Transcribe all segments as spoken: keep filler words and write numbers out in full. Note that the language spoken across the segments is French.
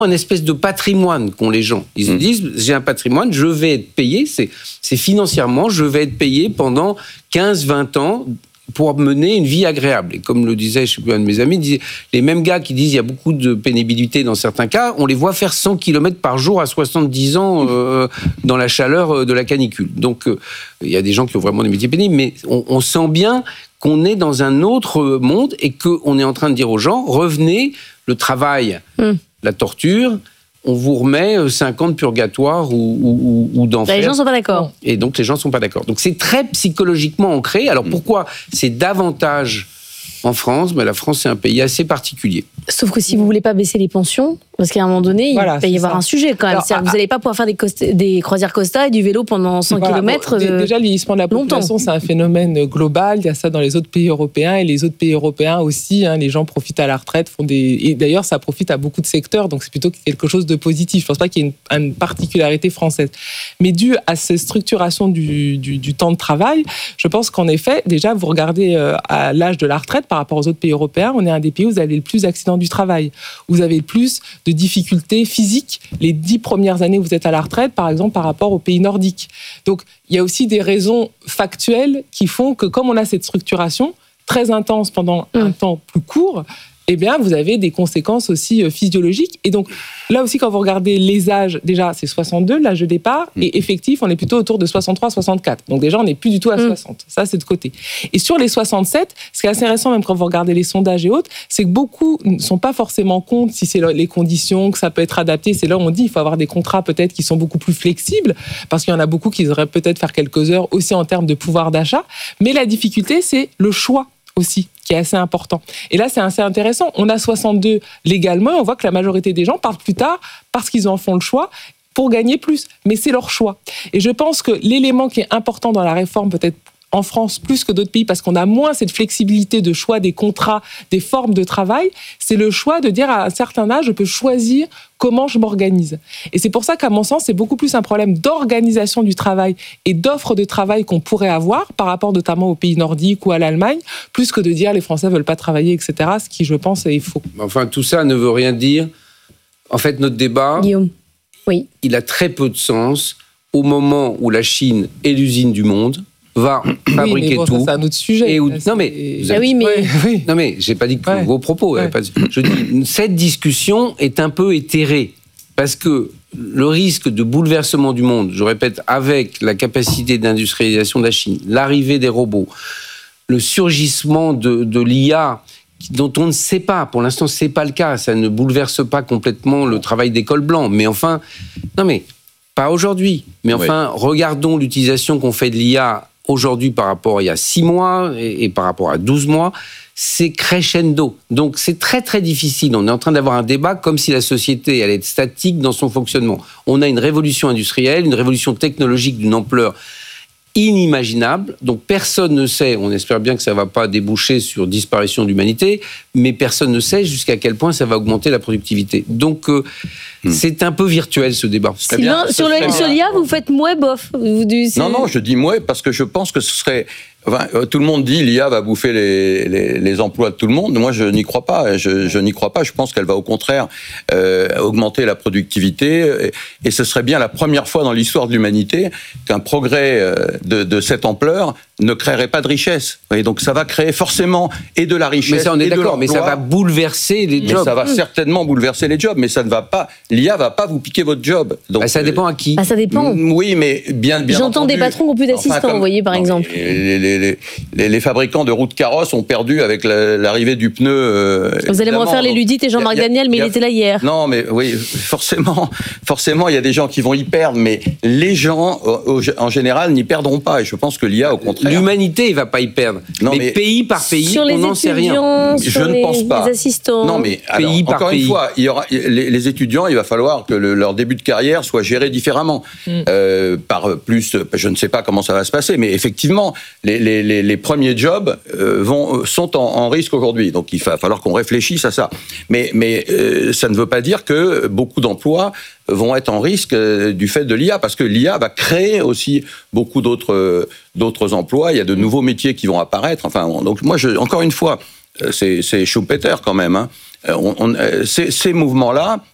un espèce de patrimoine qu'ont les gens. Ils se disent, j'ai un patrimoine, je vais être payé, c'est, c'est financièrement, je vais être payé pendant quinze vingt ans pour mener une vie agréable. Et comme le disait, je sais plus, un de mes amis, disait, les mêmes gars qui disent il y a beaucoup de pénibilité dans certains cas, on les voit faire cent kilomètres par jour à soixante-dix ans euh, dans la chaleur de la canicule. Donc, euh, il y a des gens qui ont vraiment des métiers pénibles, mais on, on sent bien qu'on est dans un autre monde et qu'on est en train de dire aux gens, revenez, le travail, mmh. la torture, on vous remet cinq ans de purgatoire ou, ou, ou d'enfer. Les gens ne sont pas d'accord. Et donc, les gens ne sont pas d'accord. Donc, c'est très psychologiquement ancré. Alors, pourquoi c'est davantage en France? Mais la France, c'est un pays assez particulier. Sauf que si vous ne voulez pas baisser les pensions, parce qu'à un moment donné, voilà, il va y avoir ça. un sujet quand même. Alors, à, vous n'allez pas pouvoir faire des, costa- des croisières Costa et du vélo pendant cent voilà, kilomètres. Bon, déjà, le vieillissement de la population, longtemps. C'est un phénomène global. Il y a ça dans les autres pays européens. Et les autres pays européens aussi, hein, les gens profitent à la retraite. Font des... Et d'ailleurs, ça profite à beaucoup de secteurs. Donc, c'est plutôt quelque chose de positif. Je ne pense pas qu'il y ait une, une particularité française. Mais dû à cette structuration du, du, du temps de travail, je pense qu'en effet, déjà, vous regardez euh, à l'âge de la retraite par rapport aux autres pays européens, on est un des pays où vous avez le plus d'accidents du travail. Vous avez le plus de difficultés physiques les dix premières années où vous êtes à la retraite, par exemple, par rapport aux pays nordiques. Donc, il y a aussi des raisons factuelles qui font que, comme on a cette structuration très intense pendant mmh. un temps plus court, eh bien, vous avez des conséquences aussi physiologiques. Et donc, là aussi, quand vous regardez les âges, déjà, c'est soixante-deux, l'âge de départ, mmh. et effectif, on est plutôt autour de soixante-trois soixante-quatre. Donc déjà, on n'est plus du tout à mmh. soixante. Ça, c'est de côté. Et sur les soixante-sept, ce qui est assez récent, même quand vous regardez les sondages et autres, c'est que beaucoup ne sont pas forcément contre si c'est les conditions, que ça peut être adapté. C'est là où on dit qu'il faut avoir des contrats peut-être qui sont beaucoup plus flexibles, parce qu'il y en a beaucoup qui auraient peut-être faire quelques heures aussi en termes de pouvoir d'achat. Mais la difficulté, c'est le choix aussi, qui est assez important. Et là, c'est assez intéressant. On a soixante-deux légalement, on voit que la majorité des gens partent plus tard parce qu'ils en font le choix pour gagner plus. Mais c'est leur choix. Et je pense que l'élément qui est important dans la réforme, peut-être en France plus que d'autres pays, parce qu'on a moins cette flexibilité de choix des contrats, des formes de travail, c'est le choix de dire à un certain âge, je peux choisir comment je m'organise. Et c'est pour ça qu'à mon sens, c'est beaucoup plus un problème d'organisation du travail et d'offre de travail qu'on pourrait avoir par rapport notamment aux pays nordiques ou à l'Allemagne, plus que de dire les Français ne veulent pas travailler, et cetera, ce qui, je pense, est faux. Enfin, tout ça ne veut rien dire. En fait, notre débat, Guillaume, oui. il a très peu de sens au moment où la Chine est l'usine du monde, va fabriquer oui, mais bon, tout. Ça, c'est un autre sujet. Et où... Là, non mais, ah oui, mais... Ouais, oui. non mais, j'ai pas dit que ouais. vos propos. Ouais. Pas... Je dis, cette discussion est un peu éthérée parce que le risque de bouleversement du monde, je répète, avec la capacité d'industrialisation de la Chine, l'arrivée des robots, le surgissement de, de l'I A dont on ne sait pas, pour l'instant, c'est pas le cas. Ça ne bouleverse pas complètement le travail des cols blancs. Mais enfin, non mais pas aujourd'hui. Mais enfin, oui. regardons l'utilisation qu'on fait de l'I A aujourd'hui par rapport à il y a six mois et, et par rapport à douze mois, c'est crescendo. Donc c'est très très difficile. On est en train d'avoir un débat comme si la société allait être statique dans son fonctionnement. On a une révolution industrielle, une révolution technologique d'une ampleur inimaginable, donc personne ne sait, on espère bien que ça ne va pas déboucher sur disparition de l'humanité, mais personne ne sait jusqu'à quel point ça va augmenter la productivité. Donc euh, hmm. c'est un peu virtuel ce débat. Sylvain, sur le sur l'I A, vous faites mouais bof. Vous, du, non, non, je dis mouais parce que je pense que ce serait... Enfin, tout le monde dit l'I A va bouffer les, les, les emplois de tout le monde. Moi, je n'y crois pas. Je, je n'y crois pas. Je pense qu'elle va au contraire euh, augmenter la productivité. Et, et ce serait bien la première fois dans l'histoire de l'humanité qu'un progrès euh, de, de cette ampleur ne créerait pas de richesse. Et donc, ça va créer forcément et de la richesse. Mais ça, on est et d'accord. Mais ça va bouleverser les jobs. Mais ça va certainement bouleverser les jobs. Mais ça ne va pas. L'I A va pas vous piquer votre job. Donc, bah, ça dépend à qui. Bah, ça dépend. Oui, mais bien, bien J'entends entendu. des patrons qui n'ont plus d'assistants, enfin, comme, vous voyez, par non, exemple. Les, les, Les, les, les fabricants de roues de carrosse ont perdu avec la, l'arrivée du pneu. Euh, Vous allez me refaire les ludites et Jean-Marc a, Daniel, mais a, il était là hier. Non, mais oui, forcément, forcément, il y a des gens qui vont y perdre, mais les gens, en général, n'y perdront pas. Et je pense que l'I A, au contraire... L'humanité, il ne va pas y perdre. Non, mais, mais pays par pays, sur on n'en sait rien. Je ne les, pense pas. Les assistants. Non, mais alors, pays par encore pays. une fois, il y aura, les, les étudiants, il va falloir que le, leur début de carrière soit géré différemment. Mm. Euh, par plus, je ne sais pas comment ça va se passer, mais effectivement, les, les, les, les premiers jobs euh, vont, sont en, en risque aujourd'hui. Donc, il va falloir qu'on réfléchisse à ça. Mais, mais euh, ça ne veut pas dire que beaucoup d'emplois vont être en risque euh, du fait de l'I A, parce que l'I A va créer aussi beaucoup d'autres, euh, d'autres emplois. Il y a de nouveaux métiers qui vont apparaître. Enfin, on, donc moi, je, encore une fois, c'est, c'est Schumpeter quand même. Hein. On, on, ces, ces mouvements-là,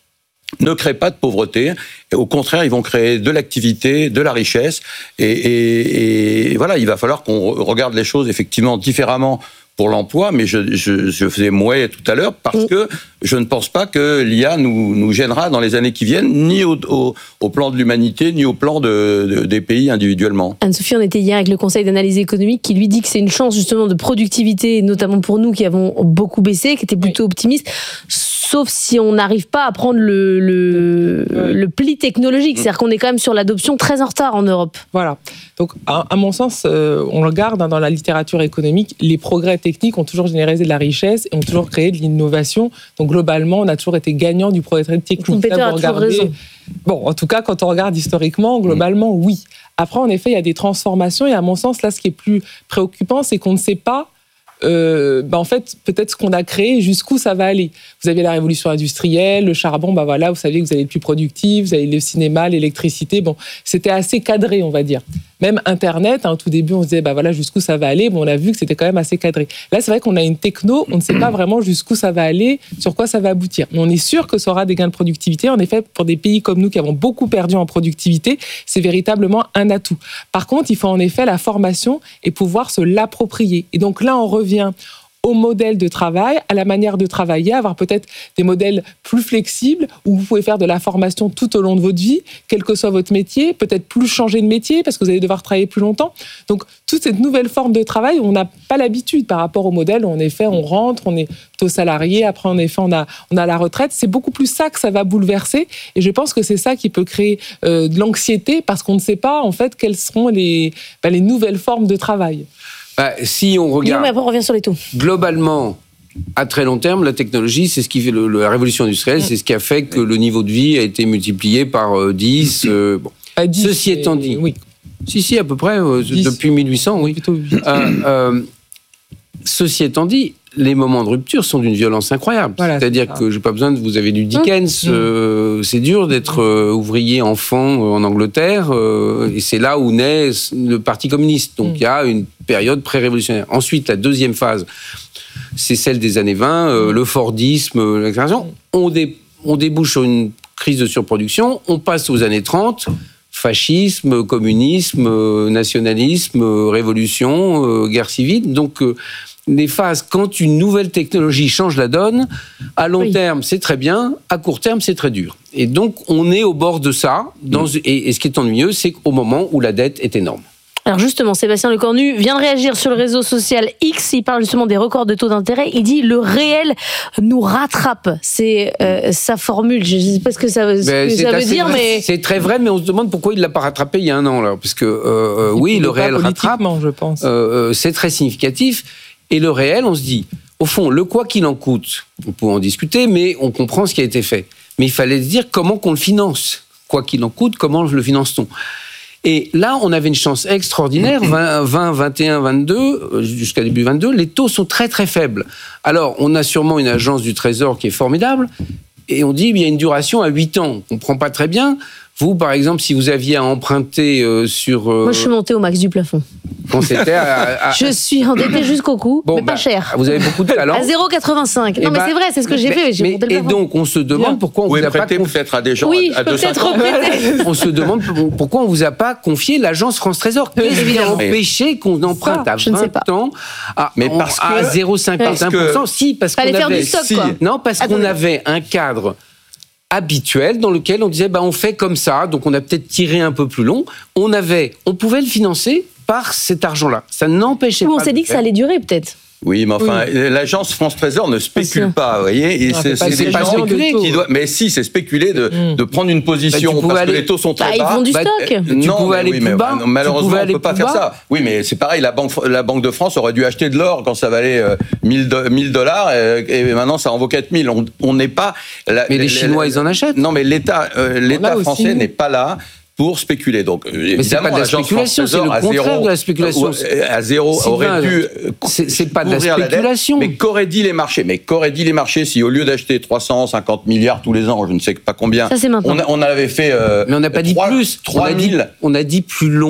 ne créent pas de pauvreté. Et au contraire, ils vont créer de l'activité, de la richesse. Et, et, et voilà, il va falloir qu'on regarde les choses effectivement différemment pour l'emploi, mais je, je, je faisais mouais tout à l'heure parce que je ne pense pas que l'I A nous, nous gênera dans les années qui viennent, ni au, au, au plan de l'humanité, ni au plan de, de, des pays individuellement. Anne-Sophie, on était hier avec le Conseil d'analyse économique qui lui dit que c'est une chance justement de productivité, notamment pour nous qui avons beaucoup baissé, qui était plutôt optimiste, sauf si on n'arrive pas à prendre le, le, ouais. le pli technologique. C'est-à-dire qu'on est quand même sur l'adoption très en retard en Europe. Voilà. Donc, à, à mon sens, euh, on le regarde hein, dans la littérature économique, les progrès techniques ont toujours généré de la richesse et ont toujours créé de l'innovation. Donc, globalement, on a toujours été gagnant du progrès technique. Peter a toujours raison. Bon, en tout cas, quand on regarde historiquement, globalement, mmh. oui. Après, en effet, il y a des transformations et à mon sens, là, ce qui est plus préoccupant, c'est qu'on ne sait pas Euh, bah en fait, peut-être ce qu'on a créé, jusqu'où ça va aller. Vous avez la révolution industrielle, le charbon, bah voilà, vous savez que vous allez être plus productif, vous avez le cinéma, l'électricité, bon, c'était assez cadré, on va dire. Même Internet, hein, au tout début, on se disait, bah voilà, jusqu'où ça va aller, bon, on a vu que c'était quand même assez cadré. Là, c'est vrai qu'on a une techno, on ne sait pas vraiment jusqu'où ça va aller, sur quoi ça va aboutir. Mais on est sûr que ça aura des gains de productivité. En effet, pour des pays comme nous qui avons beaucoup perdu en productivité, c'est véritablement un atout. Par contre, il faut en effet la formation et pouvoir se l'approprier. Et donc là, on revient au modèle de travail, à la manière de travailler, avoir peut-être des modèles plus flexibles où vous pouvez faire de la formation tout au long de votre vie, quel que soit votre métier, peut-être plus changer de métier parce que vous allez devoir travailler plus longtemps. Donc, toute cette nouvelle forme de travail, on n'a pas l'habitude par rapport au modèle où, en effet, on rentre, on est plutôt salarié, après, en effet, on a, on a la retraite. C'est beaucoup plus ça que ça va bouleverser et je pense que c'est ça qui peut créer euh, de l'anxiété parce qu'on ne sait pas, en fait, quelles seront les, bah, les nouvelles formes de travail. Bah, si on regarde, mais après on revient sur les taux. Globalement, à très long terme, la technologie, c'est ce qui fait le, la révolution industrielle, c'est ce qui a fait que le niveau de vie a été multiplié par euh, dix. Euh, bon. dix Ceci étant dit, oui. si, si, à peu près, euh, depuis mille huit cents, oui. Euh, euh, ceci étant dit, les moments de rupture sont d'une violence incroyable. Voilà, c'est-à-dire c'est que j'ai pas besoin de vous avez du Dickens. Mmh. Euh, c'est dur d'être euh, ouvrier enfant euh, en Angleterre, euh, et c'est là où naît le Parti communiste. Donc il mmh. y a une période pré-révolutionnaire. Ensuite, la deuxième phase, c'est celle des années vingt, euh, mmh. le Fordisme, l'extraction. On, dé, on débouche sur une crise de surproduction. On passe aux années trente. Fascisme, communisme, nationalisme, révolution, euh, guerre civile. Donc euh, les phases, quand une nouvelle technologie change la donne, à long oui. terme, c'est très bien, à court terme, c'est très dur. Et donc, on est au bord de ça, dans, mmh. et, et ce qui est ennuyeux, c'est qu'au moment où la dette est énorme. Alors justement, Sébastien Lecornu vient de réagir sur le réseau social X, il parle justement des records de taux d'intérêt, il dit « le réel nous rattrape ». C'est euh, sa formule, je ne sais pas ce que ça, ce que ça veut dire, vrai. mais... C'est très vrai, mais on se demande pourquoi il ne l'a pas rattrapé il y a un an, là, parce que euh, oui, le réel rattrape, je pense. Euh, c'est très significatif. Et le réel, on se dit, au fond, le quoi qu'il en coûte, on peut en discuter, mais on comprend ce qui a été fait. Mais il fallait se dire comment qu'on le finance. Quoi qu'il en coûte, comment le finance-t-on ? Et là, on avait une chance extraordinaire, vingt, vingt et un, vingt-deux, jusqu'à début vingt-deux, les taux sont très très faibles. Alors, on a sûrement une agence du Trésor qui est formidable, et on dit, il y a une duration à huit ans. On ne comprend pas très bien. Vous, par exemple, si vous aviez à emprunter euh, sur... Euh, Moi, je suis montée au max du plafond. Quand c'était à, à... Je suis endettée jusqu'au cou, bon, mais bah, pas cher. Vous avez beaucoup de talent. À zéro virgule quatre-vingt-cinq. Non, mais bah, c'est vrai, c'est ce que j'ai mais, fait. J'ai mais, monté le et plafond. donc, on se demande Bien. pourquoi on vous vous a pas... confié peut-être à des gens oui, à, à deux cents ans. On se demande pourquoi on vous a pas confié l'agence France Trésor. Qu'est-ce qui a empêché qu'on emprunte ça, à vingt ans à, mais parce à que, zéro virgule cinquante-un pour cent? Si, parce qu'on avait... du stock, si. quoi. Non, parce qu'on avait un cadre habituel dans lequel on disait bah on fait comme ça, donc on a peut-être tiré un peu plus long. On avait, on pouvait le financer par cet argent-là. Ça n'empêchait oui, pas. On s'est dit que ça allait durer peut-être. Oui, mais enfin, oui. l'agence France Trésor ne spécule pas, vous voyez. Et non, c'est c'est, c'est pas spéculer qui doit. Mais si, c'est spéculer de, mmh. de prendre une position bah, parce aller... que les taux sont très bah, bas. Ils font du stock. Bah, tu non, pouvais aller oui, plus mais, bas. Bah, malheureusement, on ne peut pas faire bas. ça. Oui, mais c'est pareil. La banque, la banque de France aurait dû acheter de l'or quand ça valait euh, mille dollars et maintenant ça en vaut quatre mille. On n'est pas. La, mais les, les Chinois, la, ils en achètent. Non, mais l'État, euh, l'État français n'est pas là pour spéculer. Donc, mais c'est pas de la spéculation, c'est le contraire zéro, de la spéculation. À zéro, Sylvain, aurait pu. C'est, c'est pas de la spéculation. La dette, mais qu'auraient dit les marchés Mais qu'auraient dit les marchés si, au lieu d'acheter trois cent cinquante milliards tous les ans, je ne sais pas combien, ça, c'est on, a, on avait fait. Euh, mais on n'a pas dit plus. trois mille. On a dit plus long.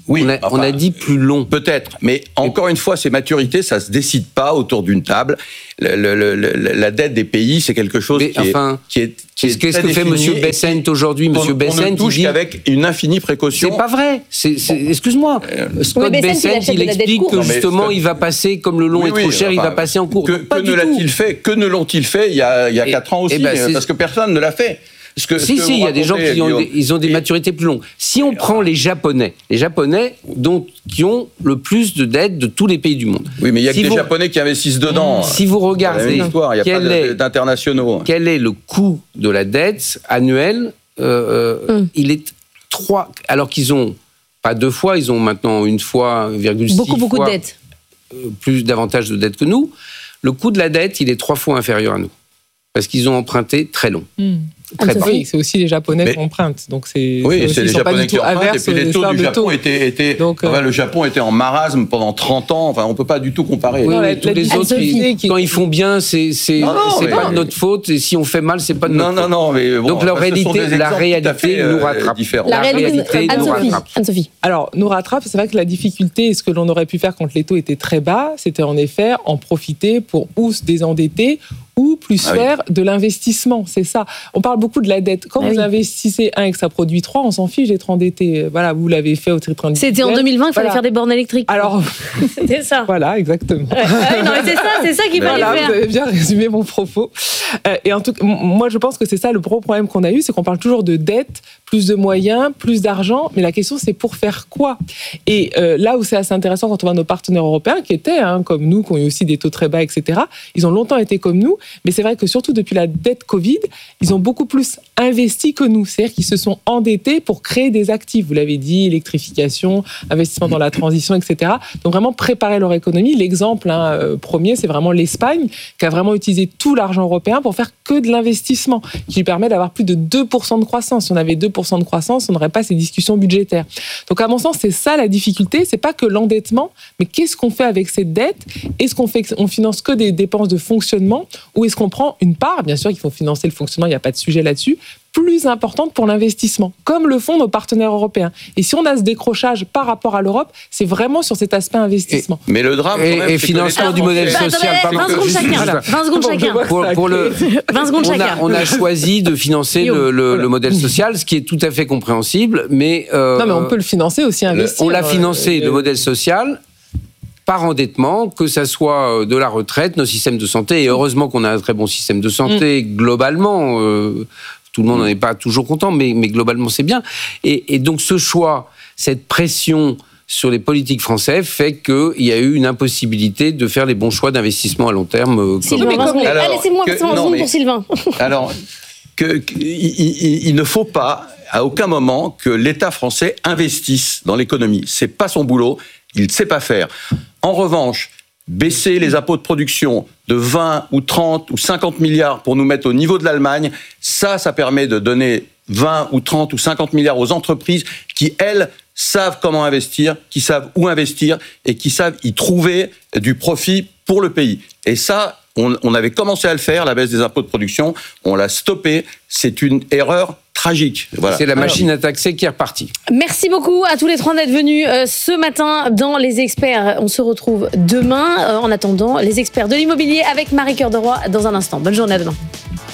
Oui, on a, enfin, on a dit plus long. Peut-être, mais encore une fois, ces maturités, ça se décide pas autour d'une table. Le, le, le, la dette des pays, c'est quelque chose mais, qui, enfin, est, qui est qui est Qu'est-ce que fait Monsieur Bessent aujourd'hui? Monsieur Bessent, on ne touche il dit qu'avec une infinie précaution. C'est pas vrai. C'est, c'est, excuse-moi. Euh, Scott oui, Bessent, il, il explique que non, justement, Scott... il va passer, comme le long oui, est trop oui, cher, enfin, il va passer en cours. Que, que ne l'a-t-il fait? Que ne l'ont-ils fait il y a, il y a quatre ans aussi? Ben, parce que personne ne l'a fait. Ce que, si, ce si, il y a des gens qui ont des, ils ont des maturités plus longues. Si on prend les Japonais, les Japonais dont, qui ont le plus de dettes de tous les pays du monde. Oui, mais il y a si que vous, des Japonais qui investissent dedans. Si vous regardez, il n'y a quel pas est, d'internationaux. Quel est le coût de la dette annuelle euh, mm. Il est trois, alors qu'ils ont pas deux fois, ils ont maintenant une fois, virgule six beaucoup, beaucoup fois, de dettes. Euh, plus davantage de dettes que nous. Le coût de la dette, il est trois fois inférieur à nous. Parce qu'ils ont emprunté très long. Mm. Très oui, c'est aussi les Japonais mais, qui empruntent. Donc c'est, oui, c'est, c'est les Japonais qui empruntent. Et puis les taux du Japon taux. étaient... étaient donc, enfin, euh... le Japon était en marasme pendant trente ans. Enfin, on ne peut pas du tout comparer. Oui, non, oui, la, tous la les autres, qui, qui... quand ils font bien, c'est, c'est, non, non, c'est pas de notre faute. Et si on fait mal, c'est pas de notre non, faute. Non, non, mais bon, donc la réalité, la réalité nous rattrape. La réalité nous rattrape. Anne-Sophie. Alors, nous rattrape. C'est vrai que la difficulté, ce que l'on aurait pu faire quand les taux étaient très bas, c'était en effet en profiter pour ou se désendetter ou plus ah faire oui. de l'investissement, c'est ça. On parle beaucoup de la dette. Quand ah vous oui. investissez un et que ça produit trois, on s'en fiche d'être endetté. Voilà, vous l'avez fait au titre individuel. C'était en deux mille vingt, il fallait voilà. faire des bornes électriques. Alors, c'était ça. Voilà, exactement. Ouais. Ah oui, non, mais c'est ça, c'est ça qu'il fallait voilà, faire. Vous avez bien résumé mon propos. Euh, et en tout cas, moi, je pense que c'est ça le gros problème qu'on a eu, c'est qu'on parle toujours de dette, plus de moyens, plus d'argent, mais la question, c'est pour faire quoi? Et euh, là où c'est assez intéressant quand on voit nos partenaires européens, qui étaient hein, comme nous, qui ont eu aussi des taux très bas, et cetera, ils ont longtemps été comme nous, mais c'est vrai que surtout depuis la dette Covid, ils ont beaucoup plus investi que nous. C'est-à-dire qu'ils se sont endettés pour créer des actifs. Vous l'avez dit, électrification, investissement dans la transition, et cetera. Donc vraiment préparer leur économie. L'exemple hein, premier, c'est vraiment l'Espagne, qui a vraiment utilisé tout l'argent européen pour faire que de l'investissement, qui lui permet d'avoir plus de deux pour cent de croissance. Si on avait deux pour cent de croissance, on n'aurait pas ces discussions budgétaires. Donc à mon sens, c'est ça la difficulté. C'est pas que l'endettement, mais qu'est-ce qu'on fait avec cette dette? Est-ce qu'on fait, on finance que des dépenses de fonctionnement ou est-ce qu'on prend une part, bien sûr qu'il faut financer le fonctionnement, il n'y a pas de sujet là-dessus, plus importante pour l'investissement, comme le font nos partenaires européens. Et si on a ce décrochage par rapport à l'Europe, c'est vraiment sur cet aspect investissement. Et, mais le drame, et, même, et financement du modèle bah, social. Attendez, vingt secondes chacun. Voilà. vingt secondes chacun. Pour, pour le, vingt secondes on chacun. A, on a choisi de financer le, le, voilà. le modèle social, ce qui est tout à fait compréhensible, mais euh, non, mais on peut le financer aussi, investir. On l'a financé euh, le modèle social. Par endettement, que ça soit de la retraite, nos systèmes de santé, et heureusement qu'on a un très bon système de santé mmh. globalement. Euh, tout le monde n'en est pas toujours content, mais, mais globalement c'est bien. Et, et donc ce choix, cette pression sur les politiques français fait qu'il y a eu une impossibilité de faire les bons choix d'investissement à long terme. Sylvain, comme... alors, allez, laissez-moi que, non, mais, pour Sylvain. Alors, que, que, il, il, il ne faut pas, à aucun moment, que l'État français investisse dans l'économie. C'est pas son boulot. Il ne sait pas faire. En revanche, baisser les impôts de production de vingt ou trente ou cinquante milliards pour nous mettre au niveau de l'Allemagne, ça, ça permet de donner vingt ou trente ou cinquante milliards aux entreprises qui, elles, savent comment investir, qui savent où investir et qui savent y trouver du profit pour le pays. Et ça, on, on avait commencé à le faire, la baisse des impôts de production, on l'a stoppé. C'est une erreur tragique. Voilà. C'est la machine à taxer qui est repartie. Merci beaucoup à tous les trois d'être venus euh, ce matin dans Les Experts. On se retrouve demain. Euh, en attendant, Les Experts de l'immobilier avec Marie Cœur de Roy dans un instant. Bonne journée, à demain.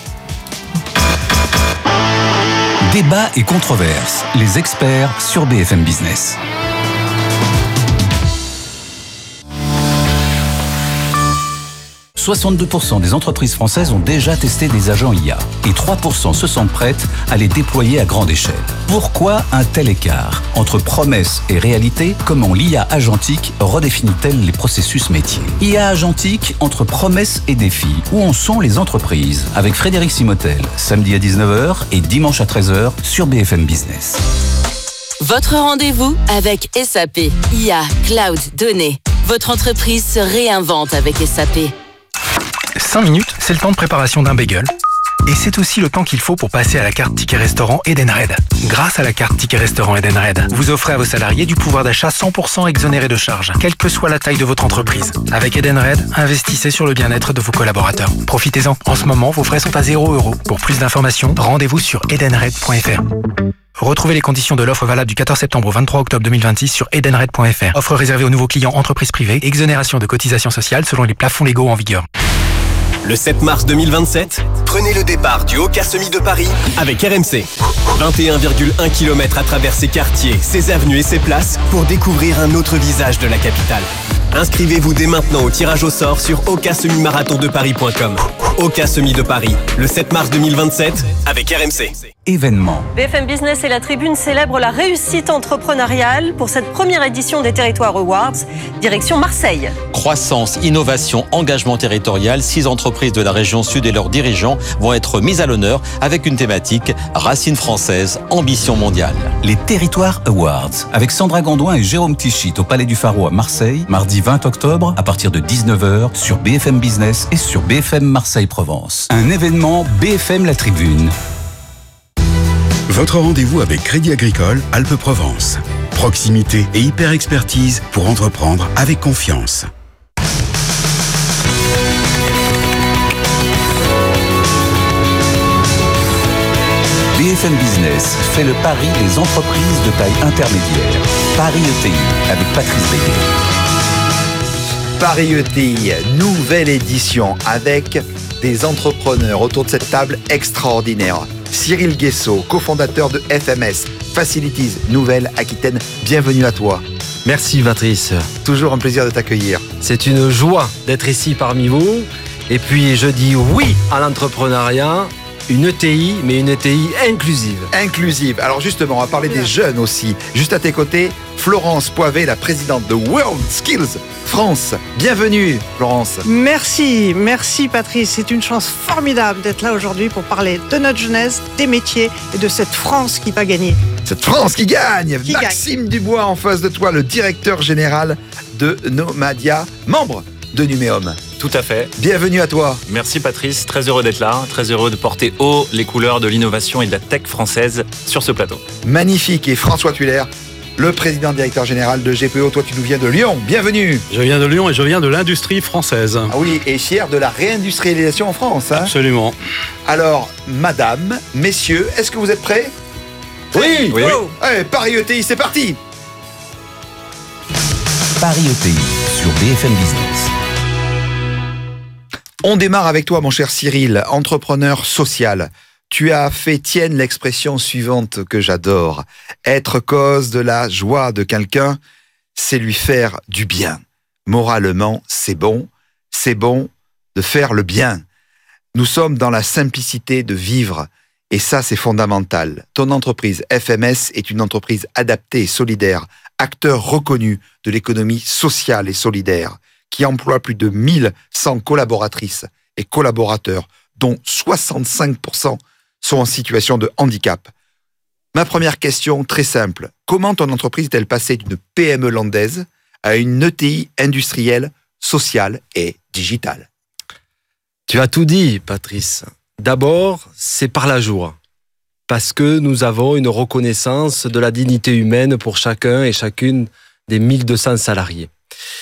Débat et controverses. Les Experts sur B F M Business. soixante-deux pour cent des entreprises françaises ont déjà testé des agents I A et trois pour cent se sentent prêtes à les déployer à grande échelle. Pourquoi un tel écart entre promesses et réalité? Comment l'I A agentique redéfinit-elle les processus métiers? I A agentique entre promesses et défis. Où en sont les entreprises? Avec Frédéric Simotel, samedi à dix-neuf heures et dimanche à treize heures sur B F M Business. Votre rendez-vous avec S A P. I A, cloud, données. Votre entreprise se réinvente avec S A P. cinq minutes, c'est le temps de préparation d'un bagel. Et c'est aussi le temps qu'il faut pour passer à la carte Ticket Restaurant Edenred. Grâce à la carte Ticket Restaurant Edenred, vous offrez à vos salariés du pouvoir d'achat cent pour cent exonéré de charges, quelle que soit la taille de votre entreprise. Avec Edenred, investissez sur le bien-être de vos collaborateurs. Profitez-en. En ce moment, vos frais sont à zéro euro. Pour plus d'informations, rendez-vous sur edenred point f r. Retrouvez les conditions de l'offre valable du quatorze septembre au vingt-trois octobre deux mille vingt-six sur edenred point f r. Offre réservée aux nouveaux clients entreprises privées. Exonération de cotisations sociales selon les plafonds légaux en vigueur. Le sept mars deux mille vingt-sept, prenez le départ du Oka Semi de Paris avec R M C. vingt et un virgule un kilomètres à travers ses quartiers, ses avenues et ses places pour découvrir un autre visage de la capitale. Inscrivez-vous dès maintenant au tirage au sort sur oka semi marathon de paris point com. Oka Semi de Paris, le sept mars deux mille vingt-sept avec R M C. Événement. B F M Business et la Tribune célèbrent la réussite entrepreneuriale pour cette première édition des Territoires Awards, direction Marseille. Croissance, innovation, engagement territorial, six entreprises de la région sud et leurs dirigeants vont être mises à l'honneur avec une thématique Racines françaises, ambition mondiale. Les Territoires Awards, avec Sandra Gondouin et Jérôme Tichit au Palais du Pharo à Marseille, mardi vingt octobre, à partir de dix-neuf heures, sur B F M Business et sur B F M Marseille-Provence. Un événement B F M La Tribune. Votre rendez-vous avec Crédit Agricole Alpes-Provence. Proximité et hyper-expertise pour entreprendre avec confiance. B F M Business fait le pari des entreprises de taille intermédiaire. Paris E T I avec Patrice Béguet. Paris E T I, nouvelle édition avec des entrepreneurs autour de cette table extraordinaire. Cyril Guessot, cofondateur de F M S, Facilities Nouvelle-Aquitaine, bienvenue à toi. Merci Patrice. Toujours un plaisir de t'accueillir. C'est une joie d'être ici parmi vous. Et puis je dis oui à l'entrepreneuriat, une E T I, mais une E T I inclusive. Inclusive. Alors justement, on va parler des jeunes aussi. Juste à tes côtés, Florence Poivet, la présidente de World Skills France. Bienvenue, Florence. Merci, merci Patrice. C'est une chance formidable d'être là aujourd'hui pour parler de notre jeunesse, des métiers et de cette France qui va gagner. Cette France qui gagne. Qui Maxime gagne. Dubois en face de toi, le directeur général de Nomadia, membre de Numéum. Tout à fait. Bienvenue à toi. Merci Patrice, très heureux d'être là, très heureux de porter haut les couleurs de l'innovation et de la tech française sur ce plateau. Magnifique. Et François Tuller, le président directeur général de G P O. Toi, tu nous viens de Lyon. Bienvenue. Je viens de Lyon et je viens de l'industrie française. Ah oui, et fier de la réindustrialisation en France. Hein. Absolument. Alors, madame, messieurs, est-ce que vous êtes prêts? Oui. oui, oui. Allez, Paris E T I, c'est parti. Paris E T I sur B F M Business. On démarre avec toi, mon cher Cyril, entrepreneur social. Tu as fait tienne l'expression suivante que j'adore. Être cause de la joie de quelqu'un, c'est lui faire du bien. Moralement, c'est bon. C'est bon de faire le bien. Nous sommes dans la simplicité de vivre. Et ça, c'est fondamental. Ton entreprise F M S est une entreprise adaptée et solidaire, acteur reconnu de l'économie sociale et solidaire, qui emploie plus de mille cent collaboratrices et collaborateurs, dont soixante-cinq pour cent sont en situation de handicap. Ma première question, très simple. Comment ton entreprise est-elle passée d'une P M E landaise à une E T I industrielle, sociale et digitale? Tu as tout dit, Patrice. D'abord, c'est par la joie. Parce que nous avons une reconnaissance de la dignité humaine pour chacun et chacune des mille deux cents salariés.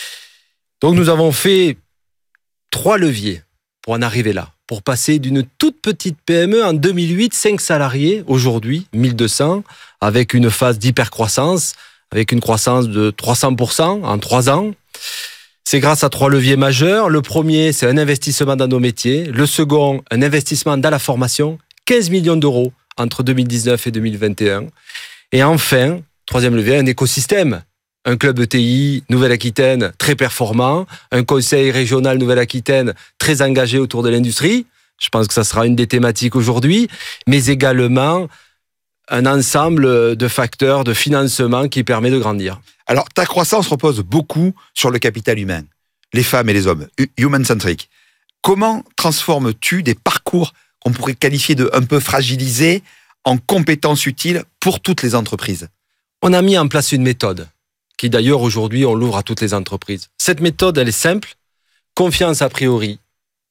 Donc nous avons fait trois leviers pour en arriver là, pour passer d'une toute petite P M E en deux mille huit, cinq salariés, aujourd'hui mille deux cents, avec une phase d'hypercroissance, avec une croissance de trois cents pour cent en trois ans. C'est grâce à trois leviers majeurs. Le premier, c'est un investissement dans nos métiers. Le second, un investissement dans la formation, quinze millions d'euros entre deux mille dix-neuf et deux mille vingt et un. Et enfin, troisième levier, un écosystème. Un club E T I Nouvelle-Aquitaine très performant, un conseil régional Nouvelle-Aquitaine très engagé autour de l'industrie. Je pense que ça sera une des thématiques aujourd'hui, mais également un ensemble de facteurs de financement qui permet de grandir. Alors, ta croissance repose beaucoup sur le capital humain, les femmes et les hommes, human-centric. Comment transformes-tu des parcours qu'on pourrait qualifier de un peu fragilisés en compétences utiles pour toutes les entreprises? On a mis en place une méthode qui d'ailleurs aujourd'hui on l'ouvre à toutes les entreprises. Cette méthode, elle est simple, confiance a priori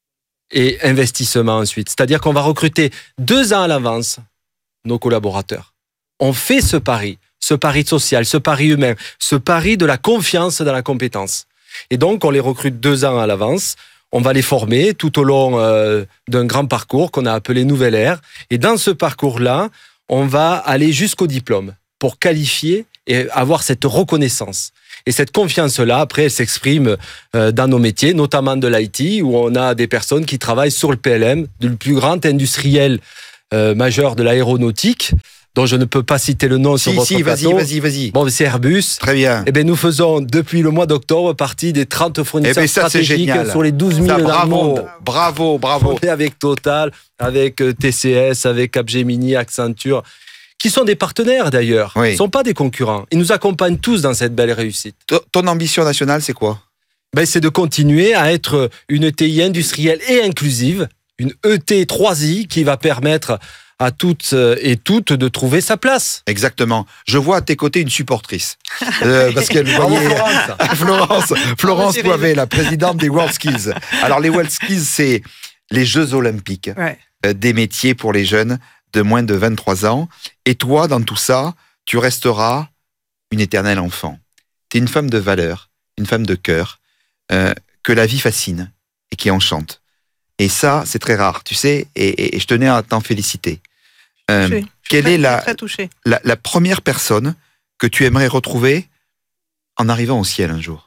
et investissement ensuite. C'est-à-dire qu'on va recruter deux ans à l'avance nos collaborateurs. On fait ce pari, ce pari social, ce pari humain, ce pari de la confiance dans la compétence. Et donc on les recrute deux ans à l'avance, on va les former tout au long euh, d'un grand parcours qu'on a appelé Nouvelle Ère. Et dans ce parcours-là, on va aller jusqu'au diplôme pour qualifier et avoir cette reconnaissance. Et cette confiance-là, après, elle s'exprime dans nos métiers, notamment de l'I T, où on a des personnes qui travaillent sur le P L M, du plus grand industriel euh, majeur de l'aéronautique, dont je ne peux pas citer le nom si, sur votre si, plateau. vas-y, vas-y, vas-y. Bon, c'est Airbus. Très bien. Eh bien, nous faisons, depuis le mois d'octobre, partie des trente fournisseurs eh ça, stratégiques sur les douze mille ça, dans bravo, le monde. Bravo, bravo. On est avec Total, avec T C S, avec Capgemini, Accenture, qui sont des partenaires d'ailleurs, oui. Ils ne sont pas des concurrents. Ils nous accompagnent tous dans cette belle réussite. Ton ambition nationale, c'est quoi ? Ben, c'est de continuer à être une E T I industrielle et inclusive, une E T trois I qui va permettre à toutes et toutes de trouver sa place. Exactement. Je vois à tes côtés une supportrice. Euh, parce qu'elle voyait... Florence, Florence Poivet, la présidente des WorldSkills. Alors, les WorldSkills, c'est les Jeux Olympiques ouais. des métiers pour les jeunes de moins de vingt-trois ans. Et toi, dans tout ça, tu resteras une éternelle enfant. Tu es une femme de valeur, une femme de cœur, euh, que la vie fascine et qui enchante. Et ça, c'est très rare, tu sais, et, et, et je tenais à t'en féliciter. Euh, touchée. Quelle très, est la, très touchée. la, la première personne que tu aimerais retrouver en arrivant au ciel un jour ?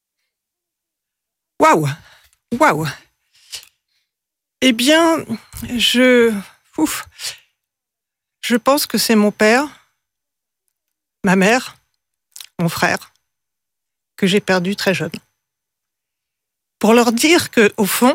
Waouh ! Waouh ! Eh bien, je... Ouf. Je pense que c'est mon père, ma mère, mon frère, que j'ai perdu très jeune. Pour leur dire que, au fond,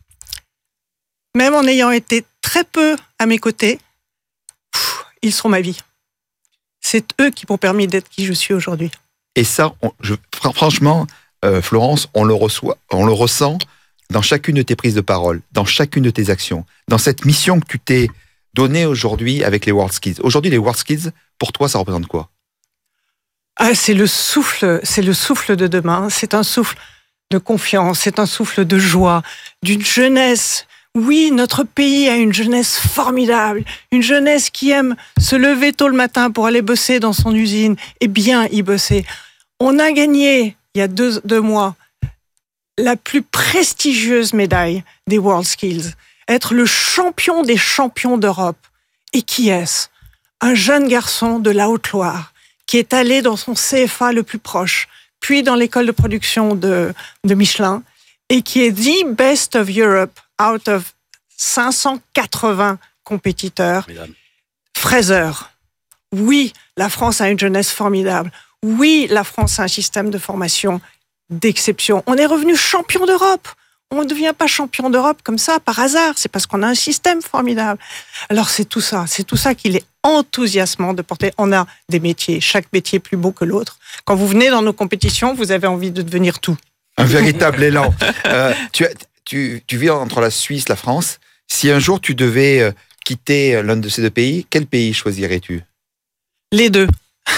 même en ayant été très peu à mes côtés, pff, ils sont ma vie. C'est eux qui m'ont permis d'être qui je suis aujourd'hui. Et ça, on, je, franchement, euh, Florence, on le reçoit, on le ressent dans chacune de tes prises de parole, dans chacune de tes actions, dans cette mission que tu t'es donnée aujourd'hui avec les WorldSkills. Aujourd'hui, les WorldSkills, pour toi, ça représente quoi ? Ah, c'est le souffle, c'est le souffle de demain. C'est un souffle de confiance, c'est un souffle de joie, d'une jeunesse. Oui, notre pays a une jeunesse formidable, une jeunesse qui aime se lever tôt le matin pour aller bosser dans son usine et bien y bosser. On a gagné, il y a deux, deux mois, la plus prestigieuse médaille des WorldSkills, être le champion des champions d'Europe. Et qui est-ce ? Un jeune garçon de la Haute-Loire qui est allé dans son C F A le plus proche, puis dans l'école de production de, de Michelin, et qui est the best of Europe out of cinq cent quatre-vingts compétiteurs. Mesdames. Fraser. Oui, la France a une jeunesse formidable. Oui, la France a un système de formation d'exception. On est revenu champion d'Europe. On ne devient pas champion d'Europe comme ça, par hasard. C'est parce qu'on a un système formidable. Alors, c'est tout ça. C'est tout ça qu'il est enthousiasmant de porter. On a des métiers. Chaque métier est plus beau que l'autre. Quand vous venez dans nos compétitions, vous avez envie de devenir tout. Un véritable élan. Euh, tu, tu, tu vis entre la Suisse, la France. Si un jour tu devais euh, quitter l'un de ces deux pays, quel pays choisirais-tu ? Les deux.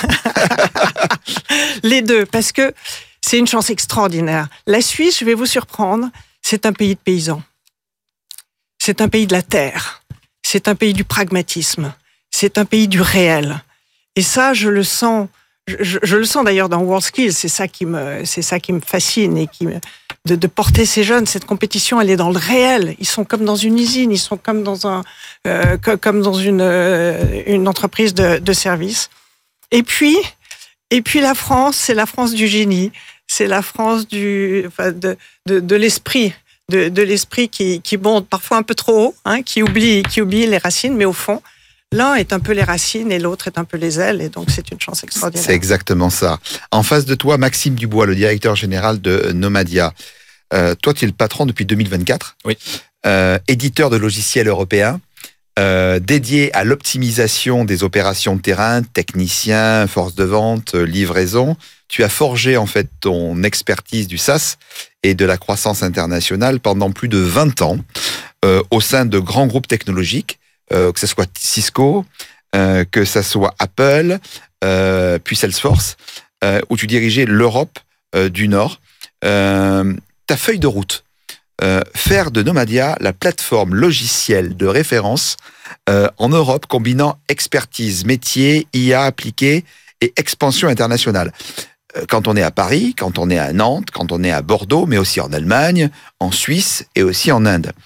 Les deux, parce que c'est une chance extraordinaire. La Suisse, je vais vous surprendre, c'est un pays de paysans. C'est un pays de la terre. C'est un pays du pragmatisme. C'est un pays du réel. Et ça, je le sens. Je, je le sens d'ailleurs dans WorldSkills. C'est ça qui me, c'est ça qui me fascine et qui me, de, de porter ces jeunes. Cette compétition, elle est dans le réel. Ils sont comme dans une usine. Ils sont comme dans un, euh, comme dans une, euh, une entreprise de, de service. Et puis, et puis la France, c'est la France du génie. C'est la France du, enfin de, de, de l'esprit, de, de l'esprit qui, qui monte parfois un peu trop haut, hein, qui oublie, qui oublie les racines, mais au fond, l'un est un peu les racines et l'autre est un peu les ailes, et donc c'est une chance extraordinaire. C'est exactement ça. En face de toi, Maxime Dubois, le directeur général de Nomadia. Euh, toi, tu es le patron depuis deux mille vingt-quatre. Oui. Euh, éditeur de logiciels européens. Euh, dédié à l'optimisation des opérations de terrain, technicien, force de vente, livraison. Tu as forgé en fait ton expertise du SaaS et de la croissance internationale pendant plus de vingt ans euh, au sein de grands groupes technologiques, euh, que ce soit Cisco, euh, que ce soit Apple, euh, puis Salesforce, euh, où tu dirigeais l'Europe euh, du Nord. Euh, ta feuille de route, Euh, faire de Nomadia la plateforme logicielle de référence euh, en Europe, combinant expertise, métier, I A appliquée et expansion internationale. Euh, quand on est à Paris, quand on est à Nantes, quand on est à Bordeaux, mais aussi en Allemagne, en Suisse et aussi en Inde.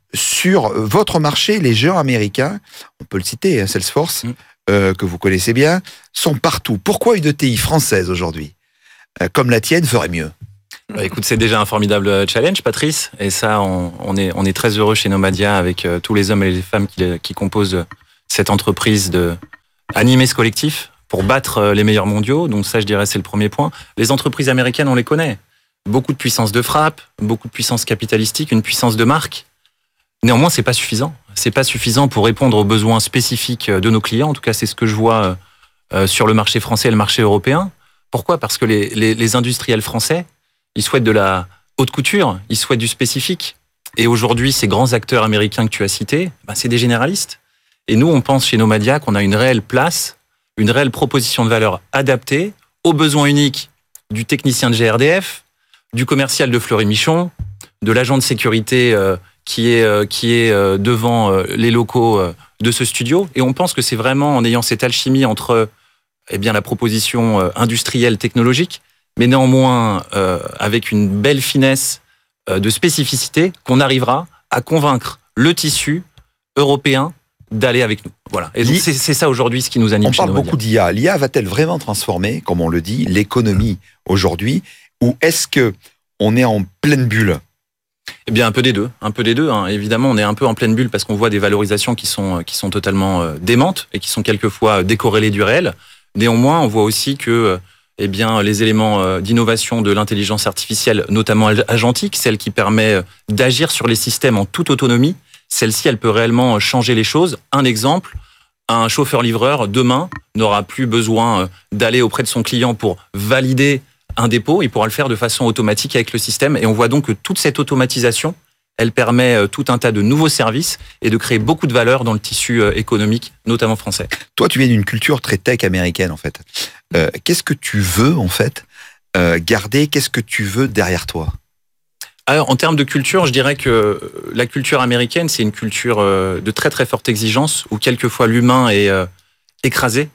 sur votre marché, les géants américains, on peut le citer, hein, Salesforce, mmh. euh, que vous connaissez bien, sont partout. Pourquoi une E T I française aujourd'hui, euh, comme la tienne, ferait mieux ? Bah, écoute, c'est déjà un formidable challenge, Patrice. Et ça, on, on, est, on est très heureux chez Nomadia avec euh, tous les hommes et les femmes qui, qui composent cette entreprise de animer ce collectif pour battre les meilleurs mondiaux. Donc ça, je dirais, c'est le premier point. Les entreprises américaines, on les connaît. Beaucoup de puissance de frappe, beaucoup de puissance capitalistique, une puissance de marque. Néanmoins, c'est pas suffisant. C'est pas suffisant pour répondre aux besoins spécifiques de nos clients. En tout cas, c'est ce que je vois euh, sur le marché français et le marché européen. Pourquoi ? Parce que les, les, les industriels français, ils souhaitent de la haute couture, ils souhaitent du spécifique. Et aujourd'hui, ces grands acteurs américains que tu as cités, ben, c'est des généralistes. Et nous, on pense chez Nomadia qu'on a une réelle place, une réelle proposition de valeur adaptée aux besoins uniques du technicien de G R D F, du commercial de Fleury-Michon, de l'agent de sécurité euh, qui est, euh, qui est euh, devant euh, les locaux euh, de ce studio. Et on pense que c'est vraiment en ayant cette alchimie entre eh bien, la proposition euh, industrielle technologique, mais néanmoins euh, avec une belle finesse euh, de spécificité, qu'on arrivera à convaincre le tissu européen d'aller avec nous. Voilà. Et donc c'est, c'est ça aujourd'hui ce qui nous anime. On parle beaucoup d'I A. L'I A va-t-elle vraiment transformer, comme on le dit, l'économie aujourd'hui, ou est-ce que on est en pleine bulle ? Eh bien, un peu des deux. Un peu des deux. Hein. Évidemment, on est un peu en pleine bulle parce qu'on voit des valorisations qui sont qui sont totalement euh, démentes et qui sont quelquefois décorrélées du réel. Néanmoins, on voit aussi que eh bien, les éléments d'innovation de l'intelligence artificielle, notamment agentique, celle qui permet d'agir sur les systèmes en toute autonomie, celle-ci, elle peut réellement changer les choses. Un exemple, un chauffeur-livreur, demain, n'aura plus besoin d'aller auprès de son client pour valider un dépôt. Il pourra le faire de façon automatique avec le système. Et on voit donc que toute cette automatisation, elle permet tout un tas de nouveaux services et de créer beaucoup de valeur dans le tissu économique, notamment français. Toi, tu viens d'une culture très tech américaine, en fait. Euh, qu'est-ce que tu veux, en fait, euh, garder ? Qu'est-ce que tu veux derrière toi ? Alors, en termes de culture, je dirais que la culture américaine, c'est une culture de très très forte exigence, où quelquefois l'humain est écrasé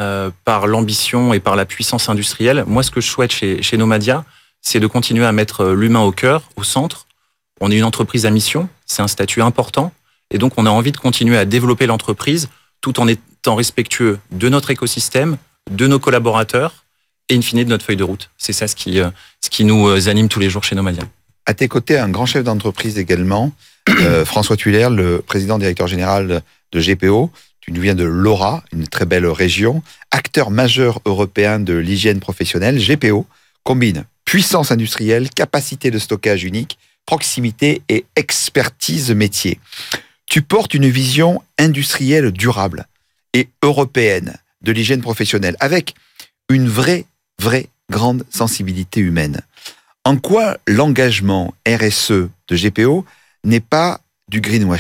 par l'ambition et par la puissance industrielle. Moi, ce que je souhaite chez, chez Nomadia, c'est de continuer à mettre l'humain au cœur, au centre. On est une entreprise à mission, c'est un statut important, et donc on a envie de continuer à développer l'entreprise tout en étant respectueux de notre écosystème, de nos collaborateurs, et in fine de notre feuille de route. C'est ça ce qui, ce qui nous anime tous les jours chez Nomadia. À tes côtés, un grand chef d'entreprise également, euh, François Tuller, le président directeur général de G P O. Tu nous viens de l'Ora, une très belle région. Acteur majeur européen de l'hygiène professionnelle, G P O combine puissance industrielle, capacité de stockage unique, proximité et expertise métier. Tu portes une vision industrielle durable et européenne de l'hygiène professionnelle, avec une vraie, vraie grande sensibilité humaine. En quoi l'engagement R S E de G P O n'est pas du greenwashing ?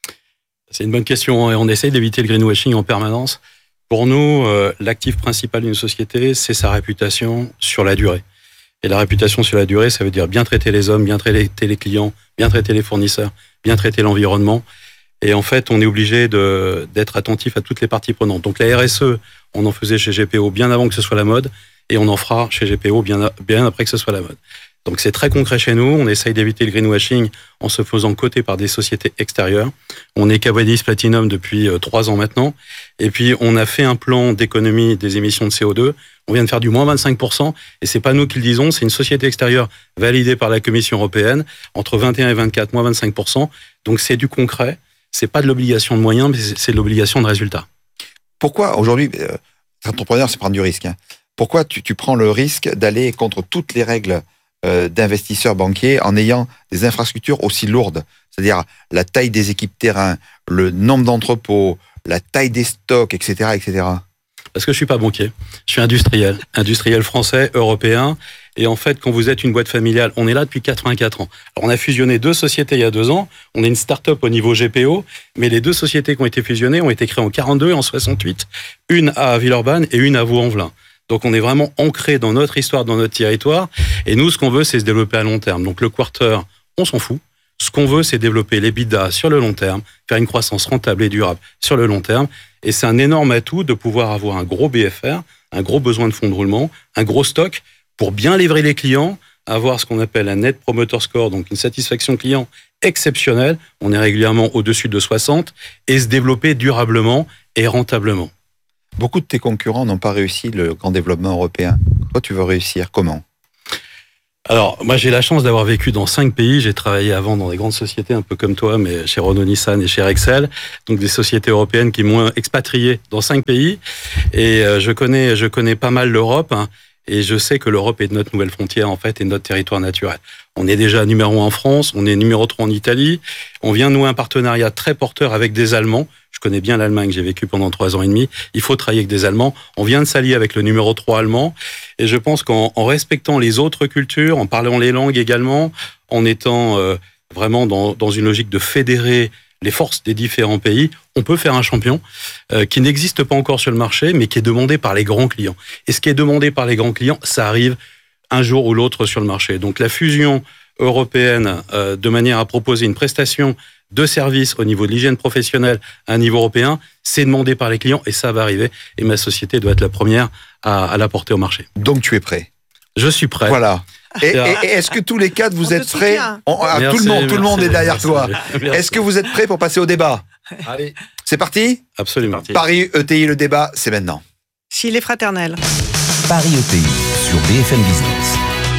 C'est une bonne question et on essaye d'éviter le greenwashing en permanence. Pour nous, euh, l'actif principal d'une société, c'est sa réputation sur la durée. Et la réputation sur la durée, ça veut dire bien traiter les hommes, bien traiter les clients, bien traiter les fournisseurs, bien traiter l'environnement. Et en fait, on est obligé de, d'être attentif à toutes les parties prenantes. Donc la R S E, on en faisait chez G P O bien avant que ce soit la mode, et on en fera chez G P O bien, bien après que ce soit la mode. Donc c'est très concret chez nous, on essaye d'éviter le greenwashing en se faisant coter par des sociétés extérieures. On est Cavadis Platinum depuis trois ans maintenant, et puis on a fait un plan d'économie des émissions de C O deux, on vient de faire du moins vingt-cinq pour cent, et c'est pas nous qui le disons, c'est une société extérieure validée par la Commission européenne, entre vingt et un et vingt-quatre, moins vingt-cinq pour cent, donc c'est du concret, c'est pas de l'obligation de moyens, mais c'est de l'obligation de résultat. Pourquoi aujourd'hui, euh, entrepreneur, c'est prendre du risque, hein. Pourquoi tu, tu prends le risque d'aller contre toutes les règles euh, d'investisseurs banquiers en ayant des infrastructures aussi lourdes, c'est-à-dire la taille des équipes terrain, le nombre d'entrepôts, la taille des stocks, et cetera, et cetera. Parce que je suis pas banquier, je suis industriel, industriel français, européen, et en fait, quand vous êtes une boîte familiale, on est là depuis quatre-vingt-quatre ans. Alors, on a fusionné deux sociétés il y a deux ans, on est une start-up au niveau G P O, mais les deux sociétés qui ont été fusionnées ont été créées en quarante-deux et en soixante-huit, une à Villeurbanne et une à Vaux-en-Velin. Donc, on est vraiment ancré dans notre histoire, dans notre territoire. Et nous, ce qu'on veut, c'est se développer à long terme. Donc, le quarter, on s'en fout. Ce qu'on veut, c'est développer l'EBITDA sur le long terme, faire une croissance rentable et durable sur le long terme. Et c'est un énorme atout de pouvoir avoir un gros B F R, un gros besoin de fonds de roulement, un gros stock pour bien livrer les clients, avoir ce qu'on appelle un Net Promoter Score, donc une satisfaction client exceptionnelle, on est régulièrement au-dessus de soixante, et se développer durablement et rentablement. Beaucoup de tes concurrents n'ont pas réussi le grand développement européen. Toi, tu veux réussir comment ? Alors, moi, j'ai la chance d'avoir vécu dans cinq pays. J'ai travaillé avant dans des grandes sociétés, un peu comme toi, mais chez Renault Nissan et chez Rexel. Donc, des sociétés européennes qui m'ont expatrié dans cinq pays. Et euh, je connais, je connais pas mal l'Europe. Hein, et je sais que l'Europe est notre nouvelle frontière, en fait, et notre territoire naturel. On est déjà numéro un en France, on est numéro trois en Italie. On vient nouer un partenariat très porteur avec des Allemands. Je connais bien l'Allemagne, j'ai vécu pendant trois ans et demi. Il faut travailler avec des Allemands. On vient de s'allier avec le numéro trois allemand. Et je pense qu'en en respectant les autres cultures, en parlant les langues également, en étant euh, vraiment dans, dans une logique de fédérer les forces des différents pays, on peut faire un champion euh, qui n'existe pas encore sur le marché, mais qui est demandé par les grands clients. Et ce qui est demandé par les grands clients, ça arrive un jour ou l'autre sur le marché. Donc la fusion européenne, euh, de manière à proposer une prestation de services au niveau de l'hygiène professionnelle à un niveau européen, c'est demandé par les clients et ça va arriver. Et ma société doit être la première à, à l'apporter au marché. Donc tu es prêt ? Je suis prêt. Voilà. Et, et, et est-ce que tous les quatre, vous On êtes te prêts ? On, ah, merci, Tout le monde, tout le merci, monde est derrière merci, toi. merci. Est-ce que vous êtes prêts pour passer au débat ? Allez. C'est parti ? Absolument. Paris E T I, le débat, c'est maintenant. S'il est fraternel. Paris E T I sur B F M Business.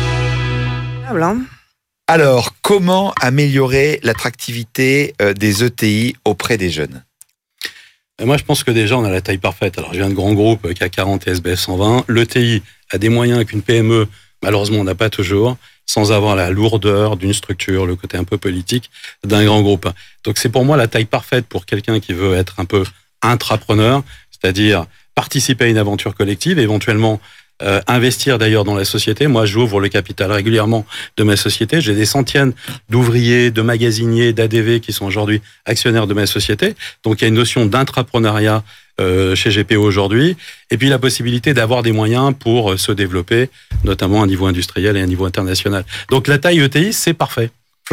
Ah, blanc. Alors, comment améliorer l'attractivité des E T I auprès des jeunes ? Et moi, je pense que déjà, on a la taille parfaite. Alors, je viens de grands groupes, C A C quarante et S B F cent vingt. L'E T I a des moyens qu'une P M E, malheureusement, on n'a pas toujours, sans avoir la lourdeur d'une structure, le côté un peu politique d'un grand groupe. Donc, c'est pour moi la taille parfaite pour quelqu'un qui veut être un peu intrapreneur, c'est-à-dire participer à une aventure collective, éventuellement Euh, investir d'ailleurs dans la société. Moi, j'ouvre le capital régulièrement de ma société. J'ai des centaines d'ouvriers, de magasiniers, d'A D V qui sont aujourd'hui actionnaires de ma société. Donc, il y a une notion d'intraprenariat euh, chez G P O aujourd'hui. Et puis, la possibilité d'avoir des moyens pour se développer, notamment à un niveau industriel et à un niveau international. Donc, la taille E T I, c'est parfait. Florence ?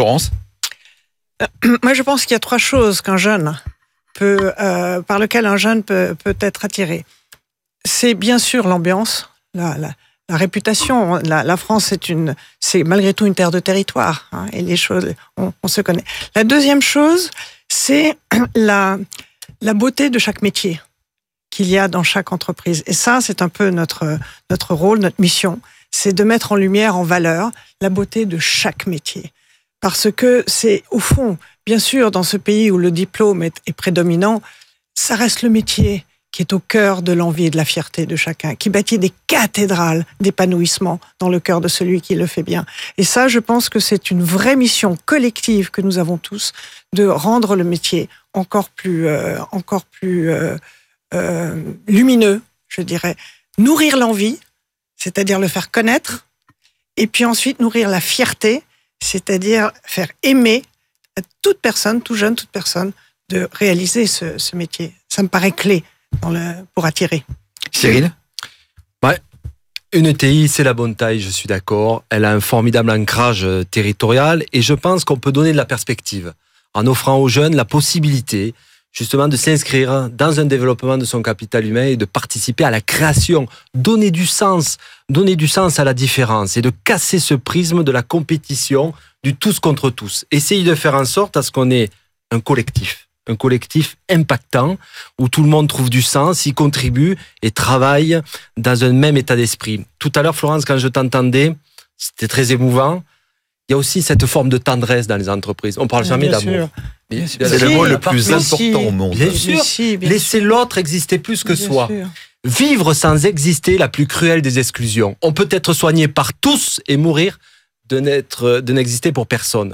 euh, Moi, je pense qu'il y a trois choses qu'un jeune peut, euh, par lequel un jeune peut, peut être attiré. C'est bien sûr l'ambiance. La, la, la réputation, la, la France, c'est une, c'est malgré tout une terre de territoire, hein, et les choses, on, on se connaît. La deuxième chose, c'est la, la beauté de chaque métier qu'il y a dans chaque entreprise. Et ça, c'est un peu notre, notre rôle, notre mission, c'est de mettre en lumière, en valeur, la beauté de chaque métier. Parce que c'est, au fond, bien sûr, dans ce pays où le diplôme est, est prédominant, ça reste le métier qui est au cœur de l'envie et de la fierté de chacun, qui bâtit des cathédrales d'épanouissement dans le cœur de celui qui le fait bien. Et ça, je pense que c'est une vraie mission collective que nous avons tous, de rendre le métier encore plus, euh, encore plus euh, euh, lumineux, je dirais. Nourrir l'envie, c'est-à-dire le faire connaître, et puis ensuite nourrir la fierté, c'est-à-dire faire aimer à toute personne, tout jeune, toute personne, de réaliser ce, ce métier. Ça me paraît clé Dans le, pour attirer. Cyril ? Ouais. Une E T I, c'est la bonne taille, je suis d'accord. Elle a un formidable ancrage territorial et je pense qu'on peut donner de la perspective en offrant aux jeunes la possibilité justement de s'inscrire dans un développement de son capital humain et de participer à la création, donner du sens, donner du sens à la différence et de casser ce prisme de la compétition, du tous contre tous. Essayer de faire en sorte à ce qu'on ait un collectif. Un collectif impactant, où tout le monde trouve du sens, y contribue et travaille dans un même état d'esprit. Tout à l'heure, Florence, quand je t'entendais, c'était très émouvant. Il y a aussi cette forme de tendresse dans les entreprises. On parle jamais bien d'amour. Sûr. C'est le mot le plus important au monde. Bien sûr. Si, bien Laisser sûr. l'autre exister plus que Bien soi. sûr. Vivre sans exister la plus cruelle des exclusions. On peut être soigné par tous et mourir de n'être, de n'exister pour personne.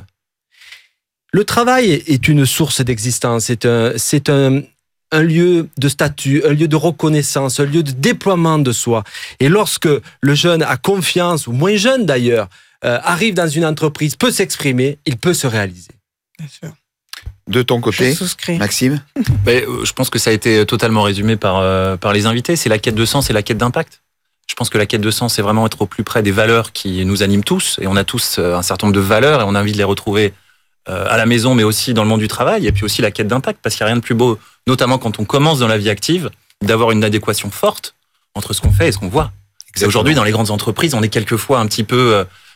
Le travail est une source d'existence, c'est un, c'est un, un lieu de statut, un lieu de reconnaissance, un lieu de déploiement de soi. Et lorsque le jeune a confiance, ou moins jeune d'ailleurs, euh, arrive dans une entreprise, peut s'exprimer, il peut se réaliser. Bien sûr. De ton côté, Maxime ? Mais, euh, je pense que ça a été totalement résumé par, euh, par les invités. C'est la quête de sens et la quête d'impact. Je pense que la quête de sens, c'est vraiment être au plus près des valeurs qui nous animent tous. Et on a tous un certain nombre de valeurs et on a envie de les retrouver à la maison, mais aussi dans le monde du travail, et puis aussi la quête d'impact, parce qu'il n'y a rien de plus beau, notamment quand on commence dans la vie active, d'avoir une adéquation forte entre ce qu'on fait et ce qu'on voit. Et aujourd'hui, dans les grandes entreprises, on est quelquefois un petit peu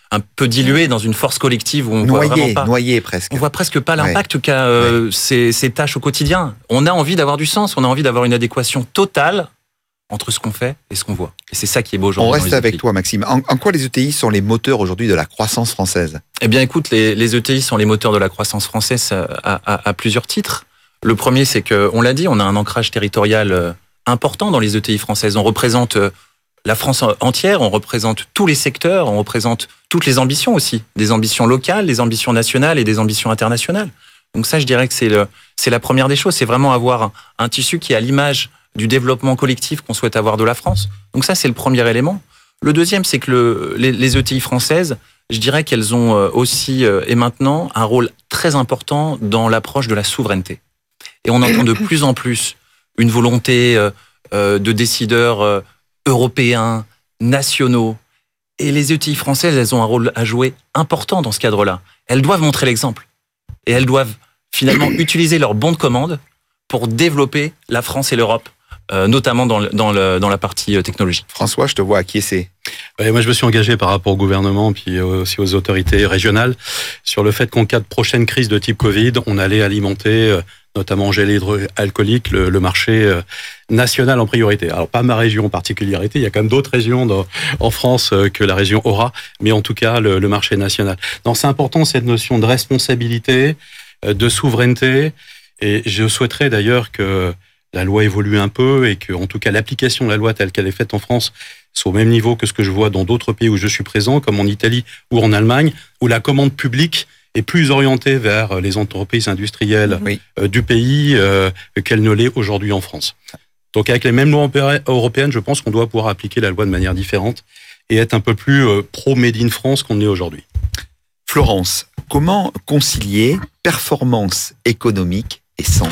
un peu dilué dans une force collective où on noyé, voit vraiment pas, noyé presque. On voit presque pas l'impact ouais. qu'a euh, ouais. ces, ces tâches au quotidien. On a envie d'avoir du sens, on a envie d'avoir une adéquation totale entre ce qu'on fait et ce qu'on voit. Et c'est ça qui est beau aujourd'hui. On reste avec E T I. toi, Maxime. En, en quoi les E T I sont les moteurs aujourd'hui de la croissance française ? Eh bien, écoute, les, les E T I sont les moteurs de la croissance française à, à, à plusieurs titres. Le premier, c'est que, on l'a dit, on a un ancrage territorial important dans les E T I françaises. On représente la France entière, on représente tous les secteurs, on représente toutes les ambitions aussi, des ambitions locales, des ambitions nationales et des ambitions internationales. Donc ça, je dirais que c'est le, c'est la première des choses, c'est vraiment avoir un, un tissu qui est à l'image du développement collectif qu'on souhaite avoir de la France. Donc ça, c'est le premier élément. Le deuxième, c'est que le, les, les E T I françaises, je dirais qu'elles ont aussi et maintenant un rôle très important dans l'approche de la souveraineté. Et on entend de plus en plus une volonté euh, de décideurs euh, européens, nationaux. Et les E T I françaises, elles ont un rôle à jouer important dans ce cadre-là. Elles doivent montrer l'exemple. Et elles doivent finalement utiliser leur bon de commande pour développer la France et l'Europe, euh, notamment dans, le, dans, le, dans la partie euh, technologie. François, je te vois acquiescer. Ouais, moi, je me suis engagé par rapport au gouvernement, puis aussi aux autorités régionales, sur le fait qu'en cas de prochaine crise de type Covid, on allait alimenter, euh, notamment en gel hydroalcoolique, le, le marché euh, national en priorité. Alors, pas ma région en particularité, il y a quand même d'autres régions dans, en France euh, que la région aura, mais en tout cas, le, le marché national. Donc, c'est important, cette notion de responsabilité, euh, de souveraineté, et je souhaiterais d'ailleurs que la loi évolue un peu et que, en tout cas, l'application de la loi telle qu'elle est faite en France soit au même niveau que ce que je vois dans d'autres pays où je suis présent, comme en Italie ou en Allemagne, où la commande publique est plus orientée vers les entreprises industrielles oui. euh, du pays euh, qu'elle ne l'est aujourd'hui en France. Donc, avec les mêmes lois européennes, je pense qu'on doit pouvoir appliquer la loi de manière différente et être un peu plus euh, pro-Made in France qu'on est aujourd'hui. Florence, comment concilier performance économique et sens ?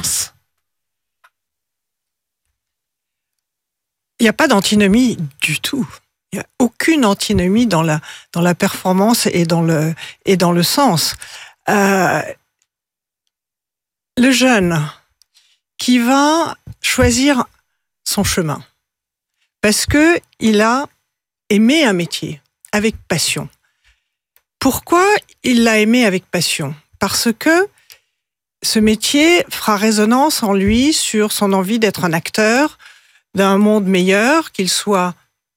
Il n'y a pas d'antinomie du tout. Il n'y a aucune antinomie dans la, dans la performance et dans le, et dans le sens. Euh, le jeune qui va choisir son chemin parce qu'il a aimé un métier avec passion. Pourquoi il l'a aimé avec passion ? Parce que ce métier fera résonance en lui sur son envie d'être un acteur d'un monde meilleur, qu'il soit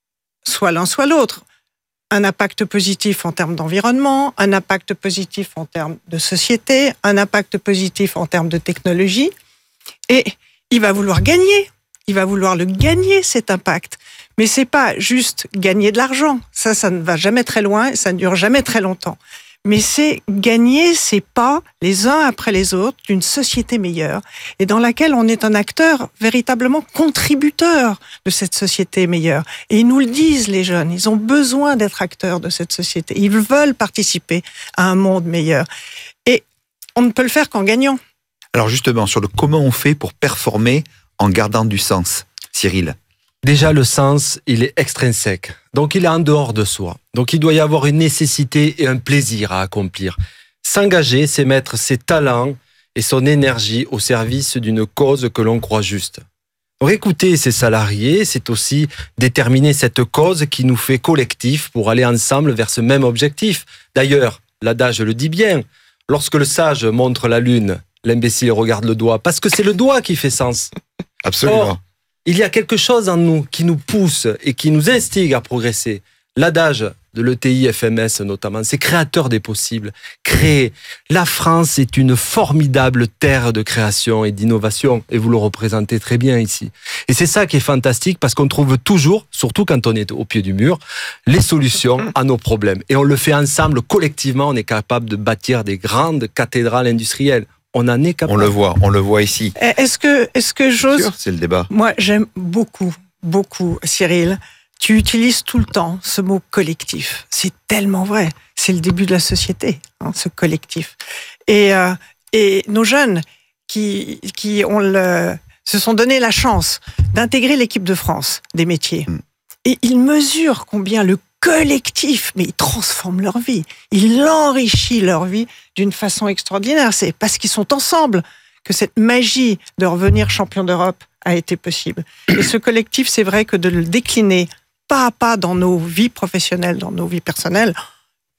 soit l'un soit l'autre. Un impact positif en termes d'environnement, un impact positif en termes de société, un impact positif en termes de technologie. Et il va vouloir gagner. Il va vouloir le gagner, cet impact. Mais c'est pas juste gagner de l'argent. Ça, ça ne va jamais très loin, ça ne dure jamais très longtemps. Mais c'est gagner ces pas, les uns après les autres, d'une société meilleure, et dans laquelle on est un acteur véritablement contributeur de cette société meilleure. Et ils nous le disent, les jeunes, ils ont besoin d'être acteurs de cette société. Ils veulent participer à un monde meilleur. Et on ne peut le faire qu'en gagnant. Alors justement, sur le comment on fait pour performer en gardant du sens, Cyril ? Déjà, le sens, il est extrinsèque. Donc, il est en dehors de soi. Donc, il doit y avoir une nécessité et un plaisir à accomplir. S'engager, c'est mettre ses talents et son énergie au service d'une cause que l'on croit juste. Donc, écouter ses salariés, c'est aussi déterminer cette cause qui nous fait collectif pour aller ensemble vers ce même objectif. D'ailleurs, l'adage le dit bien. Lorsque le sage montre la lune, l'imbécile regarde le doigt, parce que c'est le doigt qui fait sens. Absolument. Or, il y a quelque chose en nous qui nous pousse et qui nous instigue à progresser. L'adage de l'E T I F M S notamment, c'est créateur des possibles. Créer. La France est une formidable terre de création et d'innovation et vous le représentez très bien ici. Et c'est ça qui est fantastique parce qu'on trouve toujours, surtout quand on est au pied du mur, les solutions à nos problèmes. Et on le fait ensemble, collectivement, on est capable de bâtir des grandes cathédrales industrielles. On en est capable. On le voit, on le voit ici. Est-ce que, est-ce que j'ose... Sûr, c'est le débat. Moi, j'aime beaucoup, beaucoup, Cyril. Tu utilises tout le temps ce mot collectif. C'est tellement vrai. C'est le début de la société, hein, ce collectif. Et, euh, et nos jeunes qui, qui ont le, se sont donné la chance d'intégrer l'équipe de France des métiers. Mm. Et ils mesurent combien le collectif, mais ils transforment leur vie. Ils enrichissent leur vie d'une façon extraordinaire. C'est parce qu'ils sont ensemble que cette magie de revenir champion d'Europe a été possible. Et ce collectif, c'est vrai que de le décliner pas à pas dans nos vies professionnelles, dans nos vies personnelles,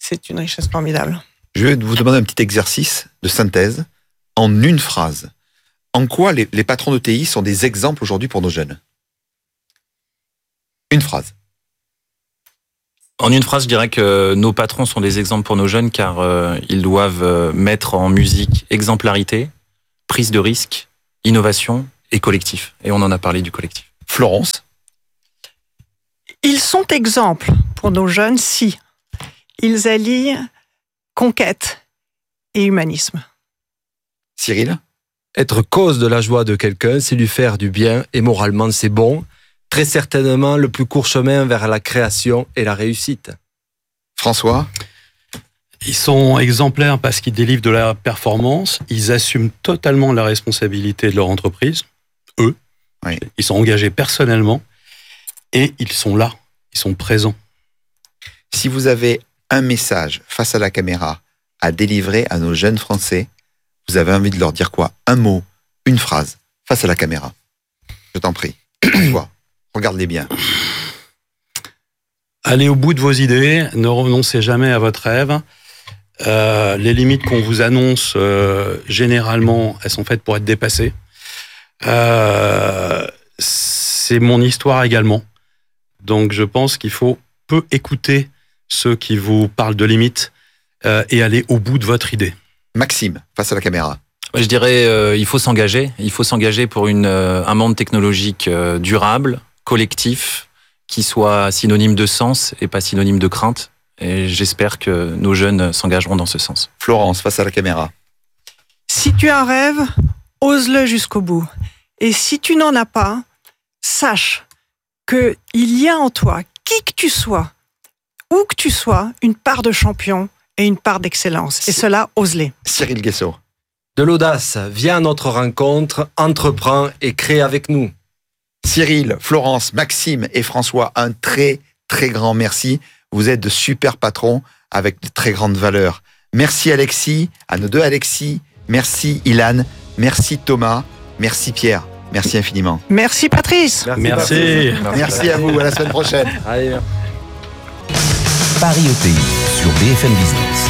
c'est une richesse formidable. Je vais vous demander un petit exercice de synthèse en une phrase. En quoi les, les patrons de T I sont des exemples aujourd'hui pour nos jeunes? Une phrase. En une phrase, je dirais que nos patrons sont des exemples pour nos jeunes car euh, ils doivent euh, mettre en musique exemplarité, prise de risque, innovation et collectif. Et on en a parlé du collectif. Florence? Ils sont exemples pour nos jeunes si ils allient conquête et humanisme. Cyril? Être cause de la joie de quelqu'un, c'est lui faire du bien et moralement c'est bon. Très certainement le plus court chemin vers la création et la réussite. François? Ils sont exemplaires parce qu'ils délivrent de la performance, ils assument totalement la responsabilité de leur entreprise, eux. Oui. Ils sont engagés personnellement et ils sont là, ils sont présents. Si vous avez un message face à la caméra à délivrer à nos jeunes Français, vous avez envie de leur dire quoi? Un mot, une phrase, face à la caméra. Je t'en prie. François, regarde-les bien. Allez au bout de vos idées, ne renoncez jamais à votre rêve. Euh, les limites qu'on vous annonce, euh, généralement, elles sont faites pour être dépassées. Euh, c'est mon histoire également. Donc je pense qu'il faut peu écouter ceux qui vous parlent de limites euh, et aller au bout de votre idée. Maxime, face à la caméra. Je dirais euh, il faut s'engager. Il faut s'engager pour une, euh, un monde technologique euh, durable, collectif, qui soit synonyme de sens et pas synonyme de crainte. Et j'espère que nos jeunes s'engageront dans ce sens. Florence, face à la caméra. Si tu as un rêve, ose-le jusqu'au bout. Et si tu n'en as pas, sache qu'il y a en toi, qui que tu sois, où que tu sois, une part de champion et une part d'excellence. Et cela, ose-les. Cyril Guessot. De l'audace, viens à notre rencontre, entreprends et crée avec nous. Cyril, Florence, Maxime et François, un très très grand merci. Vous êtes de super patrons avec de très grandes valeurs. Merci Alexis, à nos deux Alexis. Merci Ilan, merci Thomas, merci Pierre. Merci infiniment. Merci Patrice. Merci. Merci, Patrice. Merci à vous, à la semaine prochaine. Allez. Paris E T I sur B F M Business.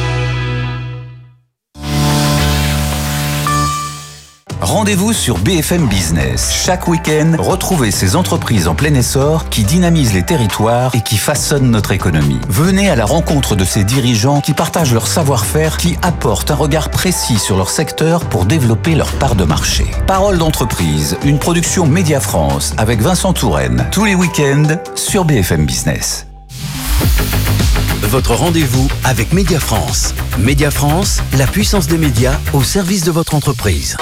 Rendez-vous sur B F M Business. Chaque week-end, retrouvez ces entreprises en plein essor qui dynamisent les territoires et qui façonnent notre économie. Venez à la rencontre de ces dirigeants qui partagent leur savoir-faire, qui apportent un regard précis sur leur secteur pour développer leur part de marché. Parole d'entreprise, une production Média France avec Vincent Touraine. Tous les week-ends sur B F M Business. Votre rendez-vous avec Média France. Média France, la puissance des médias au service de votre entreprise.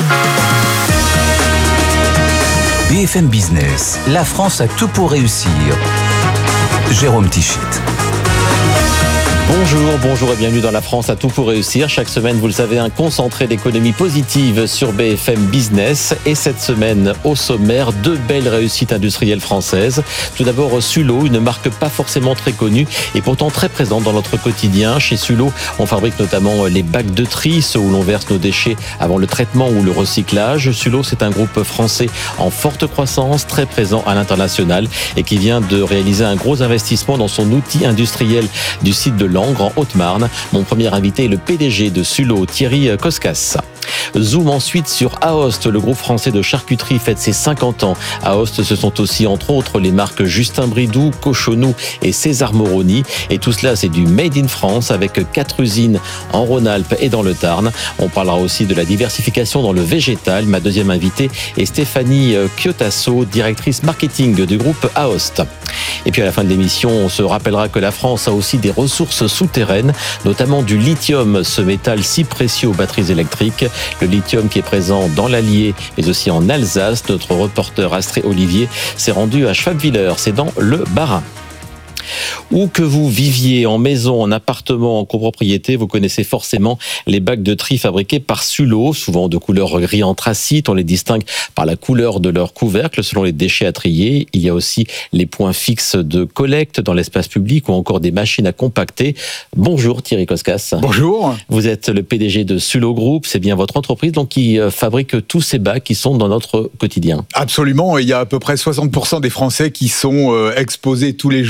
B F M Business, la France a tout pour réussir. Jérôme Tichit. Bonjour, bonjour et bienvenue dans La France à tout pour réussir. Chaque semaine, vous le savez, un concentré d'économie positive sur B F M Business. Et cette semaine, au sommaire, deux belles réussites industrielles françaises. Tout d'abord, Sullo, une marque pas forcément très connue et pourtant très présente dans notre quotidien. Chez Sullo, on fabrique notamment les bacs de tri, ceux où l'on verse nos déchets avant le traitement ou le recyclage. Sullo, c'est un groupe français en forte croissance, très présent à l'international et qui vient de réaliser un gros investissement dans son outil industriel du site de Langres, en Haute-Marne. Mon premier invité est le P D G de Sullo, Thierry Koskas. Zoom ensuite sur Aoste, le groupe français de charcuterie fête ses cinquante ans. Aoste, ce sont aussi entre autres les marques Justin Bridou, Cochonou et César Moroni. Et tout cela, c'est du Made in France avec quatre usines en Rhône-Alpes et dans le Tarn. On parlera aussi de la diversification dans le végétal. Ma deuxième invitée est Stéphanie Chiotasso, directrice marketing du groupe Aoste. Et puis à la fin de l'émission, on se rappellera que la France a aussi des ressources souterraines, notamment du lithium, ce métal si précieux aux batteries électriques. Le lithium qui est présent dans l'Allier, mais aussi en Alsace. Notre reporter Astrée Olivier s'est rendu à Schwabwiller, c'est dans le Bas-Rhin. Où que vous viviez, en maison, en appartement, en copropriété, vous connaissez forcément les bacs de tri fabriqués par Sullo, souvent de couleur gris anthracite. On les distingue par la couleur de leur couvercle selon les déchets à trier. Il y a aussi les points fixes de collecte dans l'espace public ou encore des machines à compacter. Bonjour Thierry Koskas. Bonjour. Vous êtes le P D G de Sullo Group, c'est bien votre entreprise donc qui fabrique tous ces bacs qui sont dans notre quotidien. Absolument, il y a à peu près soixante pour cent des Français qui sont exposés tous les jours à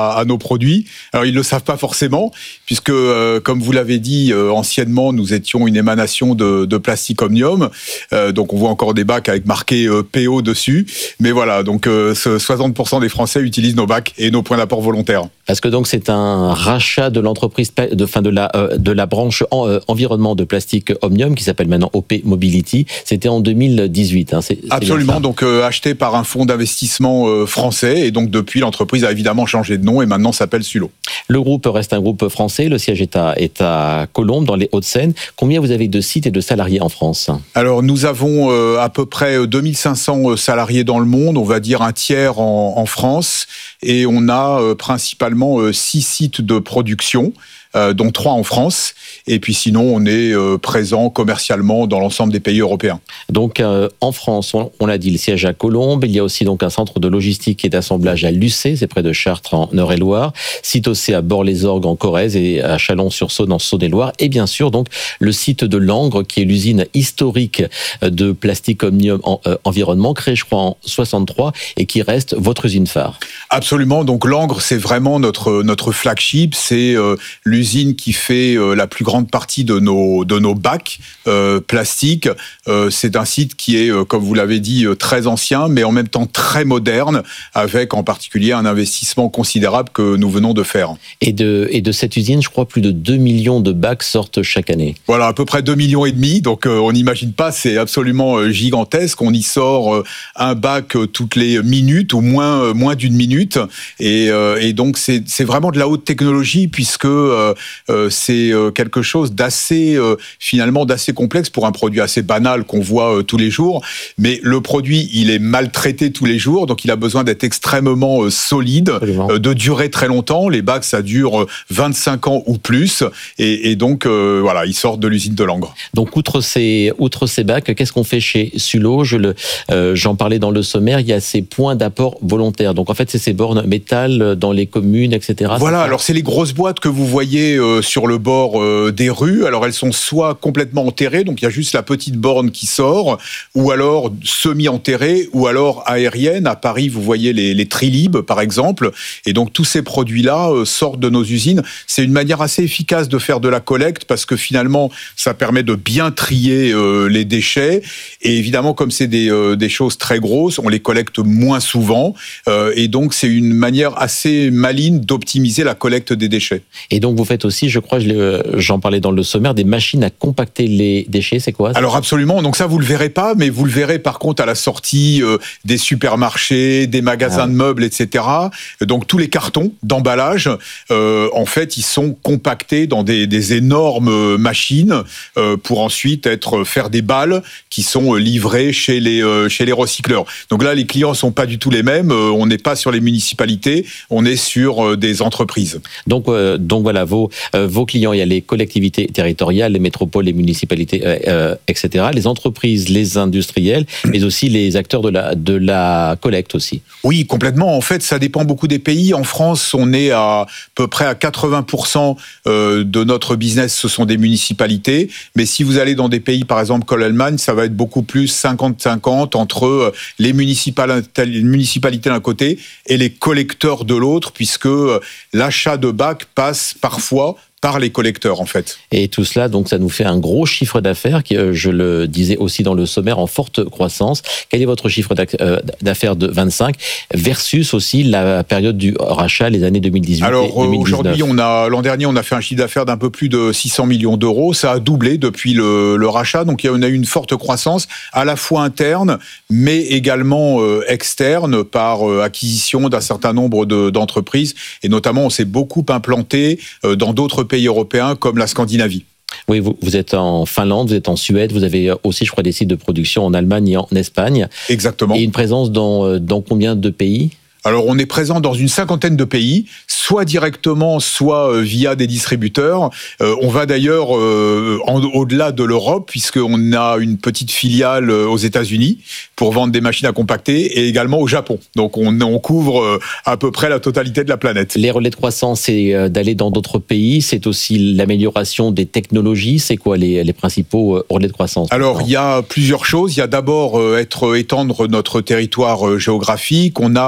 à, à nos produits. Alors ils le savent pas forcément, puisque euh, comme vous l'avez dit, euh, anciennement nous étions une émanation de, de plastique Omnium, euh, donc on voit encore des bacs avec marqué euh, P O dessus. Mais voilà, donc euh, soixante pour cent des Français utilisent nos bacs et nos points d'apport volontaires. Parce que donc c'est un rachat de l'entreprise, de fin de la euh, de la branche en, euh, environnement de plastique Omnium qui s'appelle maintenant O P Mobility. C'était en deux mille dix-huit. Hein, c'est, c'est Absolument. Donc euh, acheté par un fonds d'investissement euh, français et donc depuis l'entreprise a évidemment changé de nom et maintenant s'appelle Sullo. Le groupe reste un groupe français. Le siège est à, est à Colombes dans les Hauts-de-Seine. Combien vous avez de sites et de salariés en France? Alors nous avons euh, à peu près deux mille cinq cents salariés dans le monde. On va dire un tiers en, en France et on a euh, principalement euh, six sites de production. Euh, dont trois en France, et puis sinon on est euh, présent commercialement dans l'ensemble des pays européens. Donc euh, en France, on, on l'a dit, le siège à Colombes, il y a aussi donc un centre de logistique et d'assemblage à Lucé, c'est près de Chartres en Eure-et-Loire, site aussi à Bord-les-Orgues en Corrèze et à Chalon-sur-Saône en Saône-et-Loire, et bien sûr donc le site de Langres qui est l'usine historique de plastique Omnium en, euh, environnement, créée je crois en soixante-trois et qui reste votre usine phare. Absolument, donc Langres c'est vraiment notre, notre flagship, c'est euh, l'usine L'usine qui fait euh, la plus grande partie de nos de nos bacs euh, plastiques. Euh, c'est un site qui est, euh, comme vous l'avez dit, euh, très ancien, mais en même temps très moderne, avec en particulier un investissement considérable que nous venons de faire. Et de et de cette usine, je crois plus de deux millions de bacs sortent chaque année. Voilà, à peu près deux millions et demi. Donc euh, on n'imagine pas, c'est absolument euh, gigantesque. On y sort euh, un bac euh, toutes les minutes ou moins euh, moins d'une minute. Et, euh, et donc c'est c'est vraiment de la haute technologie puisque euh, Euh, c'est euh, quelque chose d'assez euh, finalement d'assez complexe pour un produit assez banal qu'on voit euh, tous les jours. Mais le produit, il est maltraité tous les jours, donc il a besoin d'être extrêmement euh, solide, euh, de durer très longtemps. Les bacs, ça dure vingt-cinq ans ou plus, et, et donc euh, voilà, ils sortent de l'usine de Langres. Donc outre ces outre ces bacs, qu'est-ce qu'on fait chez Sullo? Je le euh, j'en parlais dans le sommaire. Il y a ces points d'apport volontaires. Donc en fait, c'est ces bornes métal dans les communes, et cetera. Voilà. Alors c'est les grosses boîtes que vous voyez Euh, sur le bord euh, des rues. Alors elles sont soit complètement enterrées, donc il y a juste la petite borne qui sort, ou alors semi-enterrées, ou alors aériennes. À Paris, vous voyez les, les Trilib, par exemple. Et donc tous ces produits-là euh, sortent de nos usines. C'est une manière assez efficace de faire de la collecte parce que finalement, ça permet de bien trier euh, les déchets. Et évidemment, comme c'est des, euh, des choses très grosses, on les collecte moins souvent. Euh, et donc c'est une manière assez maligne d'optimiser la collecte des déchets. Et donc vous faites aussi, je crois, j'en parlais dans le sommaire, des machines à compacter les déchets, c'est quoi? Alors absolument, donc ça vous le verrez pas, mais vous le verrez par contre à la sortie euh, des supermarchés, des magasins ah. de meubles, et cetera. Donc tous les cartons d'emballage, euh, en fait, ils sont compactés dans des, des énormes machines euh, pour ensuite être faire des balles qui sont livrées chez les euh, chez les recycleurs. Donc là, les clients sont pas du tout les mêmes. Euh, on n'est pas sur les municipalités, on est sur euh, des entreprises. Donc euh, donc voilà, vos Euh, vos clients, il y a les collectivités territoriales, les métropoles, les municipalités, euh, euh, et cetera, les entreprises, les industriels, mais aussi les acteurs de la, de la collecte aussi. Oui, complètement. En fait, ça dépend beaucoup des pays. En France, on est à peu près à quatre-vingts pour cent de notre business, ce sont des municipalités. Mais si vous allez dans des pays, par exemple, comme l'Allemagne, ça va être beaucoup plus cinquante cinquante entre les municipalités, les municipalités d'un côté et les collecteurs de l'autre, puisque l'achat de bacs passe parfois par les collecteurs, en fait. Et tout cela, donc, ça nous fait un gros chiffre d'affaires, qui, je le disais aussi dans le sommaire, en forte croissance. Quel est votre chiffre d'affaires de vingt-cinq versus aussi la période du rachat, les années deux mille dix-huit Alors, et deux mille dix-neuf? aujourd'hui, on a, l'an dernier, on a fait un chiffre d'affaires d'un peu plus de six cents millions d'euros. Ça a doublé depuis le, le rachat. Donc, on a eu une forte croissance, à la fois interne, mais également euh, externe, par euh, acquisition d'un certain nombre de, d'entreprises. Et notamment, on s'est beaucoup implanté euh, dans d'autres pays européens comme la Scandinavie. Oui, vous, vous êtes en Finlande, vous êtes en Suède, vous avez aussi, je crois, des sites de production en Allemagne et en Espagne. Exactement. Et une présence dans, dans combien de pays ? Alors, on est présent dans une cinquantaine de pays, soit directement, soit via des distributeurs. Euh, on va d'ailleurs euh, en, au-delà de l'Europe, puisqu'on a une petite filiale aux États-Unis pour vendre des machines à compacter, et également au Japon. Donc, on, on couvre à peu près la totalité de la planète. Les relais de croissance, c'est d'aller dans d'autres pays. C'est aussi l'amélioration des technologies. C'est quoi les, les principaux relais de croissance? Alors, il y a plusieurs choses. Il y a d'abord être étendre notre territoire géographique. On a des pays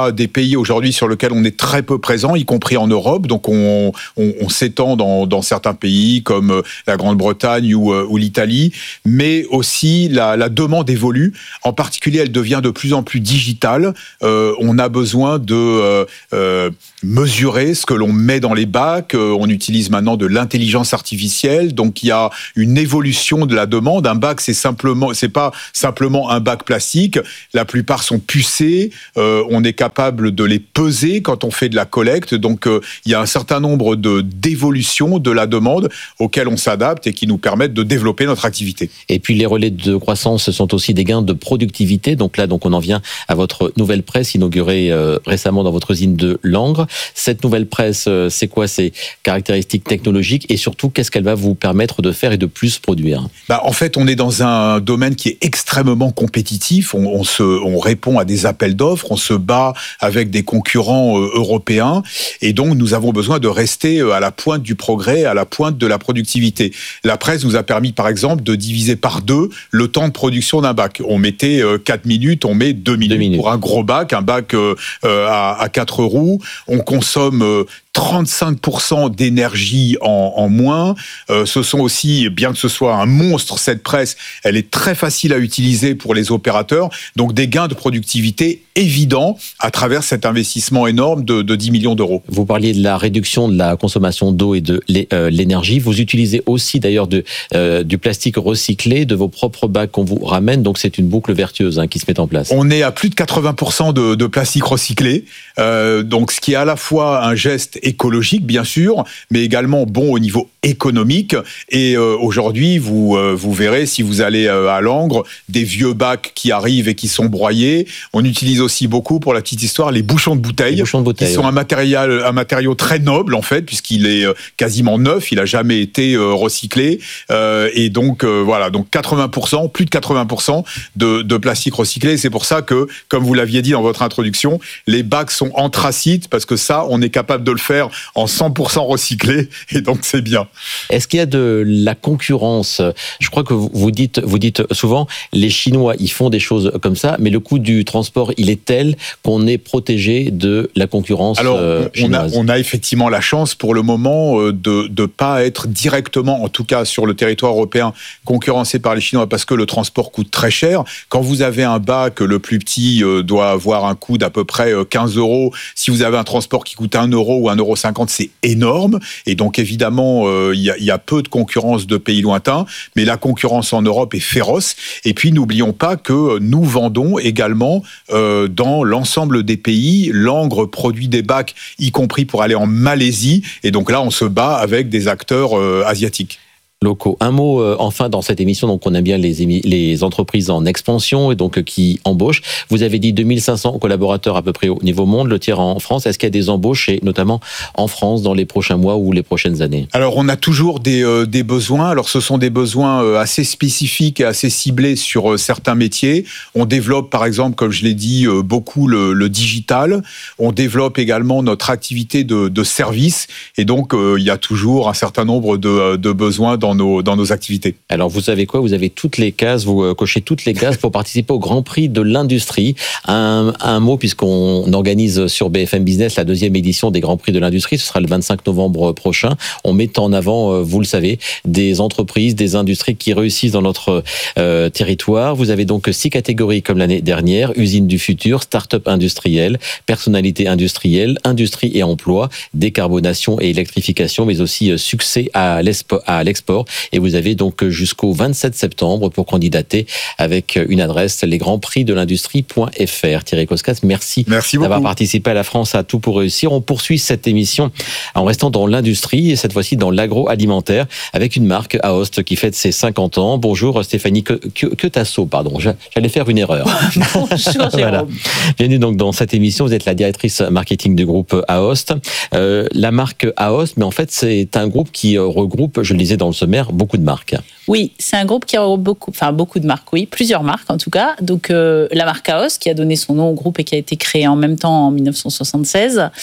pays aujourd'hui sur lequel on est très peu présent, y compris en Europe. Donc on, on, on s'étend dans, dans certains pays comme la Grande-Bretagne ou, ou l'Italie, mais aussi la, la demande évolue. En particulier, elle devient de plus en plus digitale. Euh, on a besoin de euh, euh, mesurer ce que l'on met dans les bacs. Euh, on utilise maintenant de l'intelligence artificielle. Donc il y a une évolution de la demande. Un bac, c'est simplement, c'est pas simplement un bac plastique. La plupart sont pucés. Euh, on est capable de les peser quand on fait de la collecte. Donc euh, il y a un certain nombre de d'évolutions de la demande auxquelles on s'adapte et qui nous permettent de développer notre activité. Et puis les relais de croissance sont aussi des gains de productivité. Donc là, donc on en vient à votre nouvelle presse inaugurée euh, récemment dans votre usine de Langres. Cette nouvelle presse, euh, c'est quoi ses caractéristiques technologiques et surtout qu'est-ce qu'elle va vous permettre de faire et de plus produire? Bah, en fait, on est dans un domaine qui est extrêmement compétitif. On, on, se, on répond à des appels d'offres, on se bat avec des concurrents euh, européens et donc nous avons besoin de rester à la pointe du progrès, à la pointe de la productivité. La presse nous a permis, par exemple, de diviser par deux le temps de production d'un bac. On mettait euh, quatre minutes, on met deux minutes, deux minutes pour un gros bac, un bac euh, euh, à, à quatre roues. On consomme euh, trente-cinq pour cent d'énergie en, en moins. Euh, ce sont aussi, bien que ce soit un monstre, cette presse, elle est très facile à utiliser pour les opérateurs. Donc des gains de productivité évidents à travers cet investissement énorme de, de dix millions d'euros. Vous parliez de la réduction de la consommation d'eau et de l'énergie. Vous utilisez aussi d'ailleurs de, euh, du plastique recyclé, de vos propres bacs qu'on vous ramène. Donc c'est une boucle vertueuse hein, qui se met en place. On est à plus de quatre-vingts pour cent de, de plastique recyclé. Euh, donc ce qui est à la fois un geste écologique, bien sûr, mais également bon au niveau économique. Et euh, aujourd'hui, vous, euh, vous verrez, si vous allez euh, à Langres, des vieux bacs qui arrivent et qui sont broyés. On utilise aussi beaucoup, pour la petite histoire, les bouchons de bouteilles, bouchons de bouteille, qui sont ouais. un, matériel, un matériau très noble, en fait, puisqu'il est euh, quasiment neuf, il n'a jamais été euh, recyclé. Euh, et donc, euh, voilà, donc quatre-vingts pour cent, plus de quatre-vingts pour cent de, de plastique recyclé. C'est pour ça que, comme vous l'aviez dit dans votre introduction, les bacs sont anthracites, parce que ça, on est capable de le faire en cent pour cent recyclé, et donc c'est bien. Est-ce qu'il y a de la concurrence? Je crois que vous dites, vous dites souvent, les Chinois, ils font des choses comme ça, mais le coût du transport, il est tel qu'on est protégé de la concurrence Alors, euh, chinoise. On a, on a effectivement la chance pour le moment de ne pas être directement, en tout cas sur le territoire européen, concurrencé par les Chinois parce que le transport coûte très cher. Quand vous avez un bac, le plus petit doit avoir un coût d'à peu près quinze euros. Si vous avez un transport qui coûte un euro ou un euro cinquante, c'est énorme. Et donc, évidemment, il y a, il y a peu de concurrence de pays lointains, mais la concurrence en Europe est féroce. Et puis, n'oublions pas que nous vendons également euh, dans l'ensemble des pays. Langres produit des bacs, y compris pour aller en Malaisie. Et donc là, on se bat avec des acteurs euh, asiatiques. Locaux. Un mot euh, enfin dans cette émission, donc on aime bien les, émi- les entreprises en expansion et donc euh, qui embauchent. Vous avez dit deux mille cinq cents collaborateurs à peu près au niveau monde, le tiers en France. Est-ce qu'il y a des embauches et notamment en France dans les prochains mois ou les prochaines années? Alors on a toujours des, euh, des besoins. Alors ce sont des besoins euh, assez spécifiques et assez ciblés sur euh, certains métiers. On développe par exemple, comme je l'ai dit, euh, beaucoup le, le digital. On développe également notre activité de, de service et donc euh, il y a toujours un certain nombre de, de besoins dans Nos, dans nos activités. Alors vous savez quoi, vous avez toutes les cases, vous euh, cochez toutes les cases pour participer au Grand Prix de l'industrie. Un, un mot, puisqu'on organise sur B F M Business la deuxième édition des Grands Prix de l'industrie, ce sera le vingt-cinq novembre prochain. On met en avant, euh, vous le savez, des entreprises, des industries qui réussissent dans notre euh, territoire. Vous avez donc six catégories comme l'année dernière: usine du futur, start-up industrielle, personnalité industrielle, industrie et emploi, décarbonation et électrification, mais aussi euh, succès à l'export. Et vous avez donc jusqu'au vingt-sept septembre pour candidater avec une adresse, lesgrandsprix de l'industrie point f r. Thierry Coscas, merci, merci d'avoir participé à La France a tout pour réussir. On poursuit cette émission en restant dans l'industrie et cette fois-ci dans l'agroalimentaire avec une marque, Aoste, qui fête ses cinquante ans. Bonjour Stéphanie Quetasso, pardon, j'allais faire une erreur. Bonjour Jérôme. Voilà. Bienvenue donc dans cette émission. Vous êtes la directrice marketing du groupe Aoste. Euh, la marque Aoste, mais en fait c'est un groupe qui regroupe, je le disais dans le sommaire, beaucoup de marques. Oui, c'est un groupe qui a beaucoup, enfin beaucoup de marques, oui, plusieurs marques en tout cas. Donc euh, la marque Aoste qui a donné son nom au groupe et qui a été créée en même temps en mille neuf cent soixante-seize.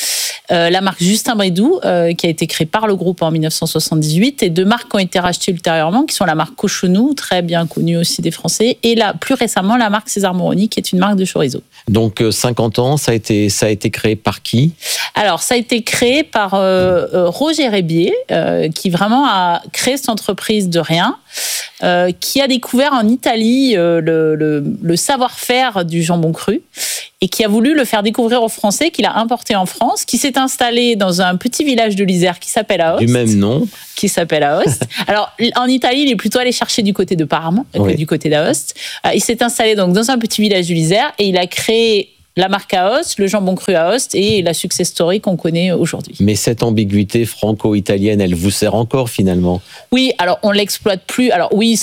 euh, la marque Justin Bridou, euh, qui a été créée par le groupe en dix-neuf cent soixante-dix-huit, et deux marques qui ont été rachetées ultérieurement, qui sont la marque Cochonou, très bien connue aussi des Français, et là, plus récemment, la marque César Moroni, qui est une marque de chorizo. Donc cinquante ans, ça a été, ça a été créé par qui ? Alors, ça a été créé par euh, euh, Roger Rébier, euh, qui vraiment a créé cette entreprise de rien, euh, qui a découvert en Italie euh, le, le, le savoir-faire du jambon cru et qui a voulu le faire découvrir aux Français, qu'il a importé en France, qui s'est installé dans un petit village de l'Isère qui s'appelle Aoste. Du même nom. Qui s'appelle Aoste. Alors, en Italie, il est plutôt allé chercher du côté de Parme oui. que du côté d'Aoste. Euh, il s'est installé donc dans un petit village de l'Isère et il a créé la marque Aoste, le jambon cru Aoste et la success story qu'on connaît aujourd'hui. Mais cette ambiguïté franco-italienne, elle vous sert encore finalement ? Oui, alors on l'exploite plus. Alors oui,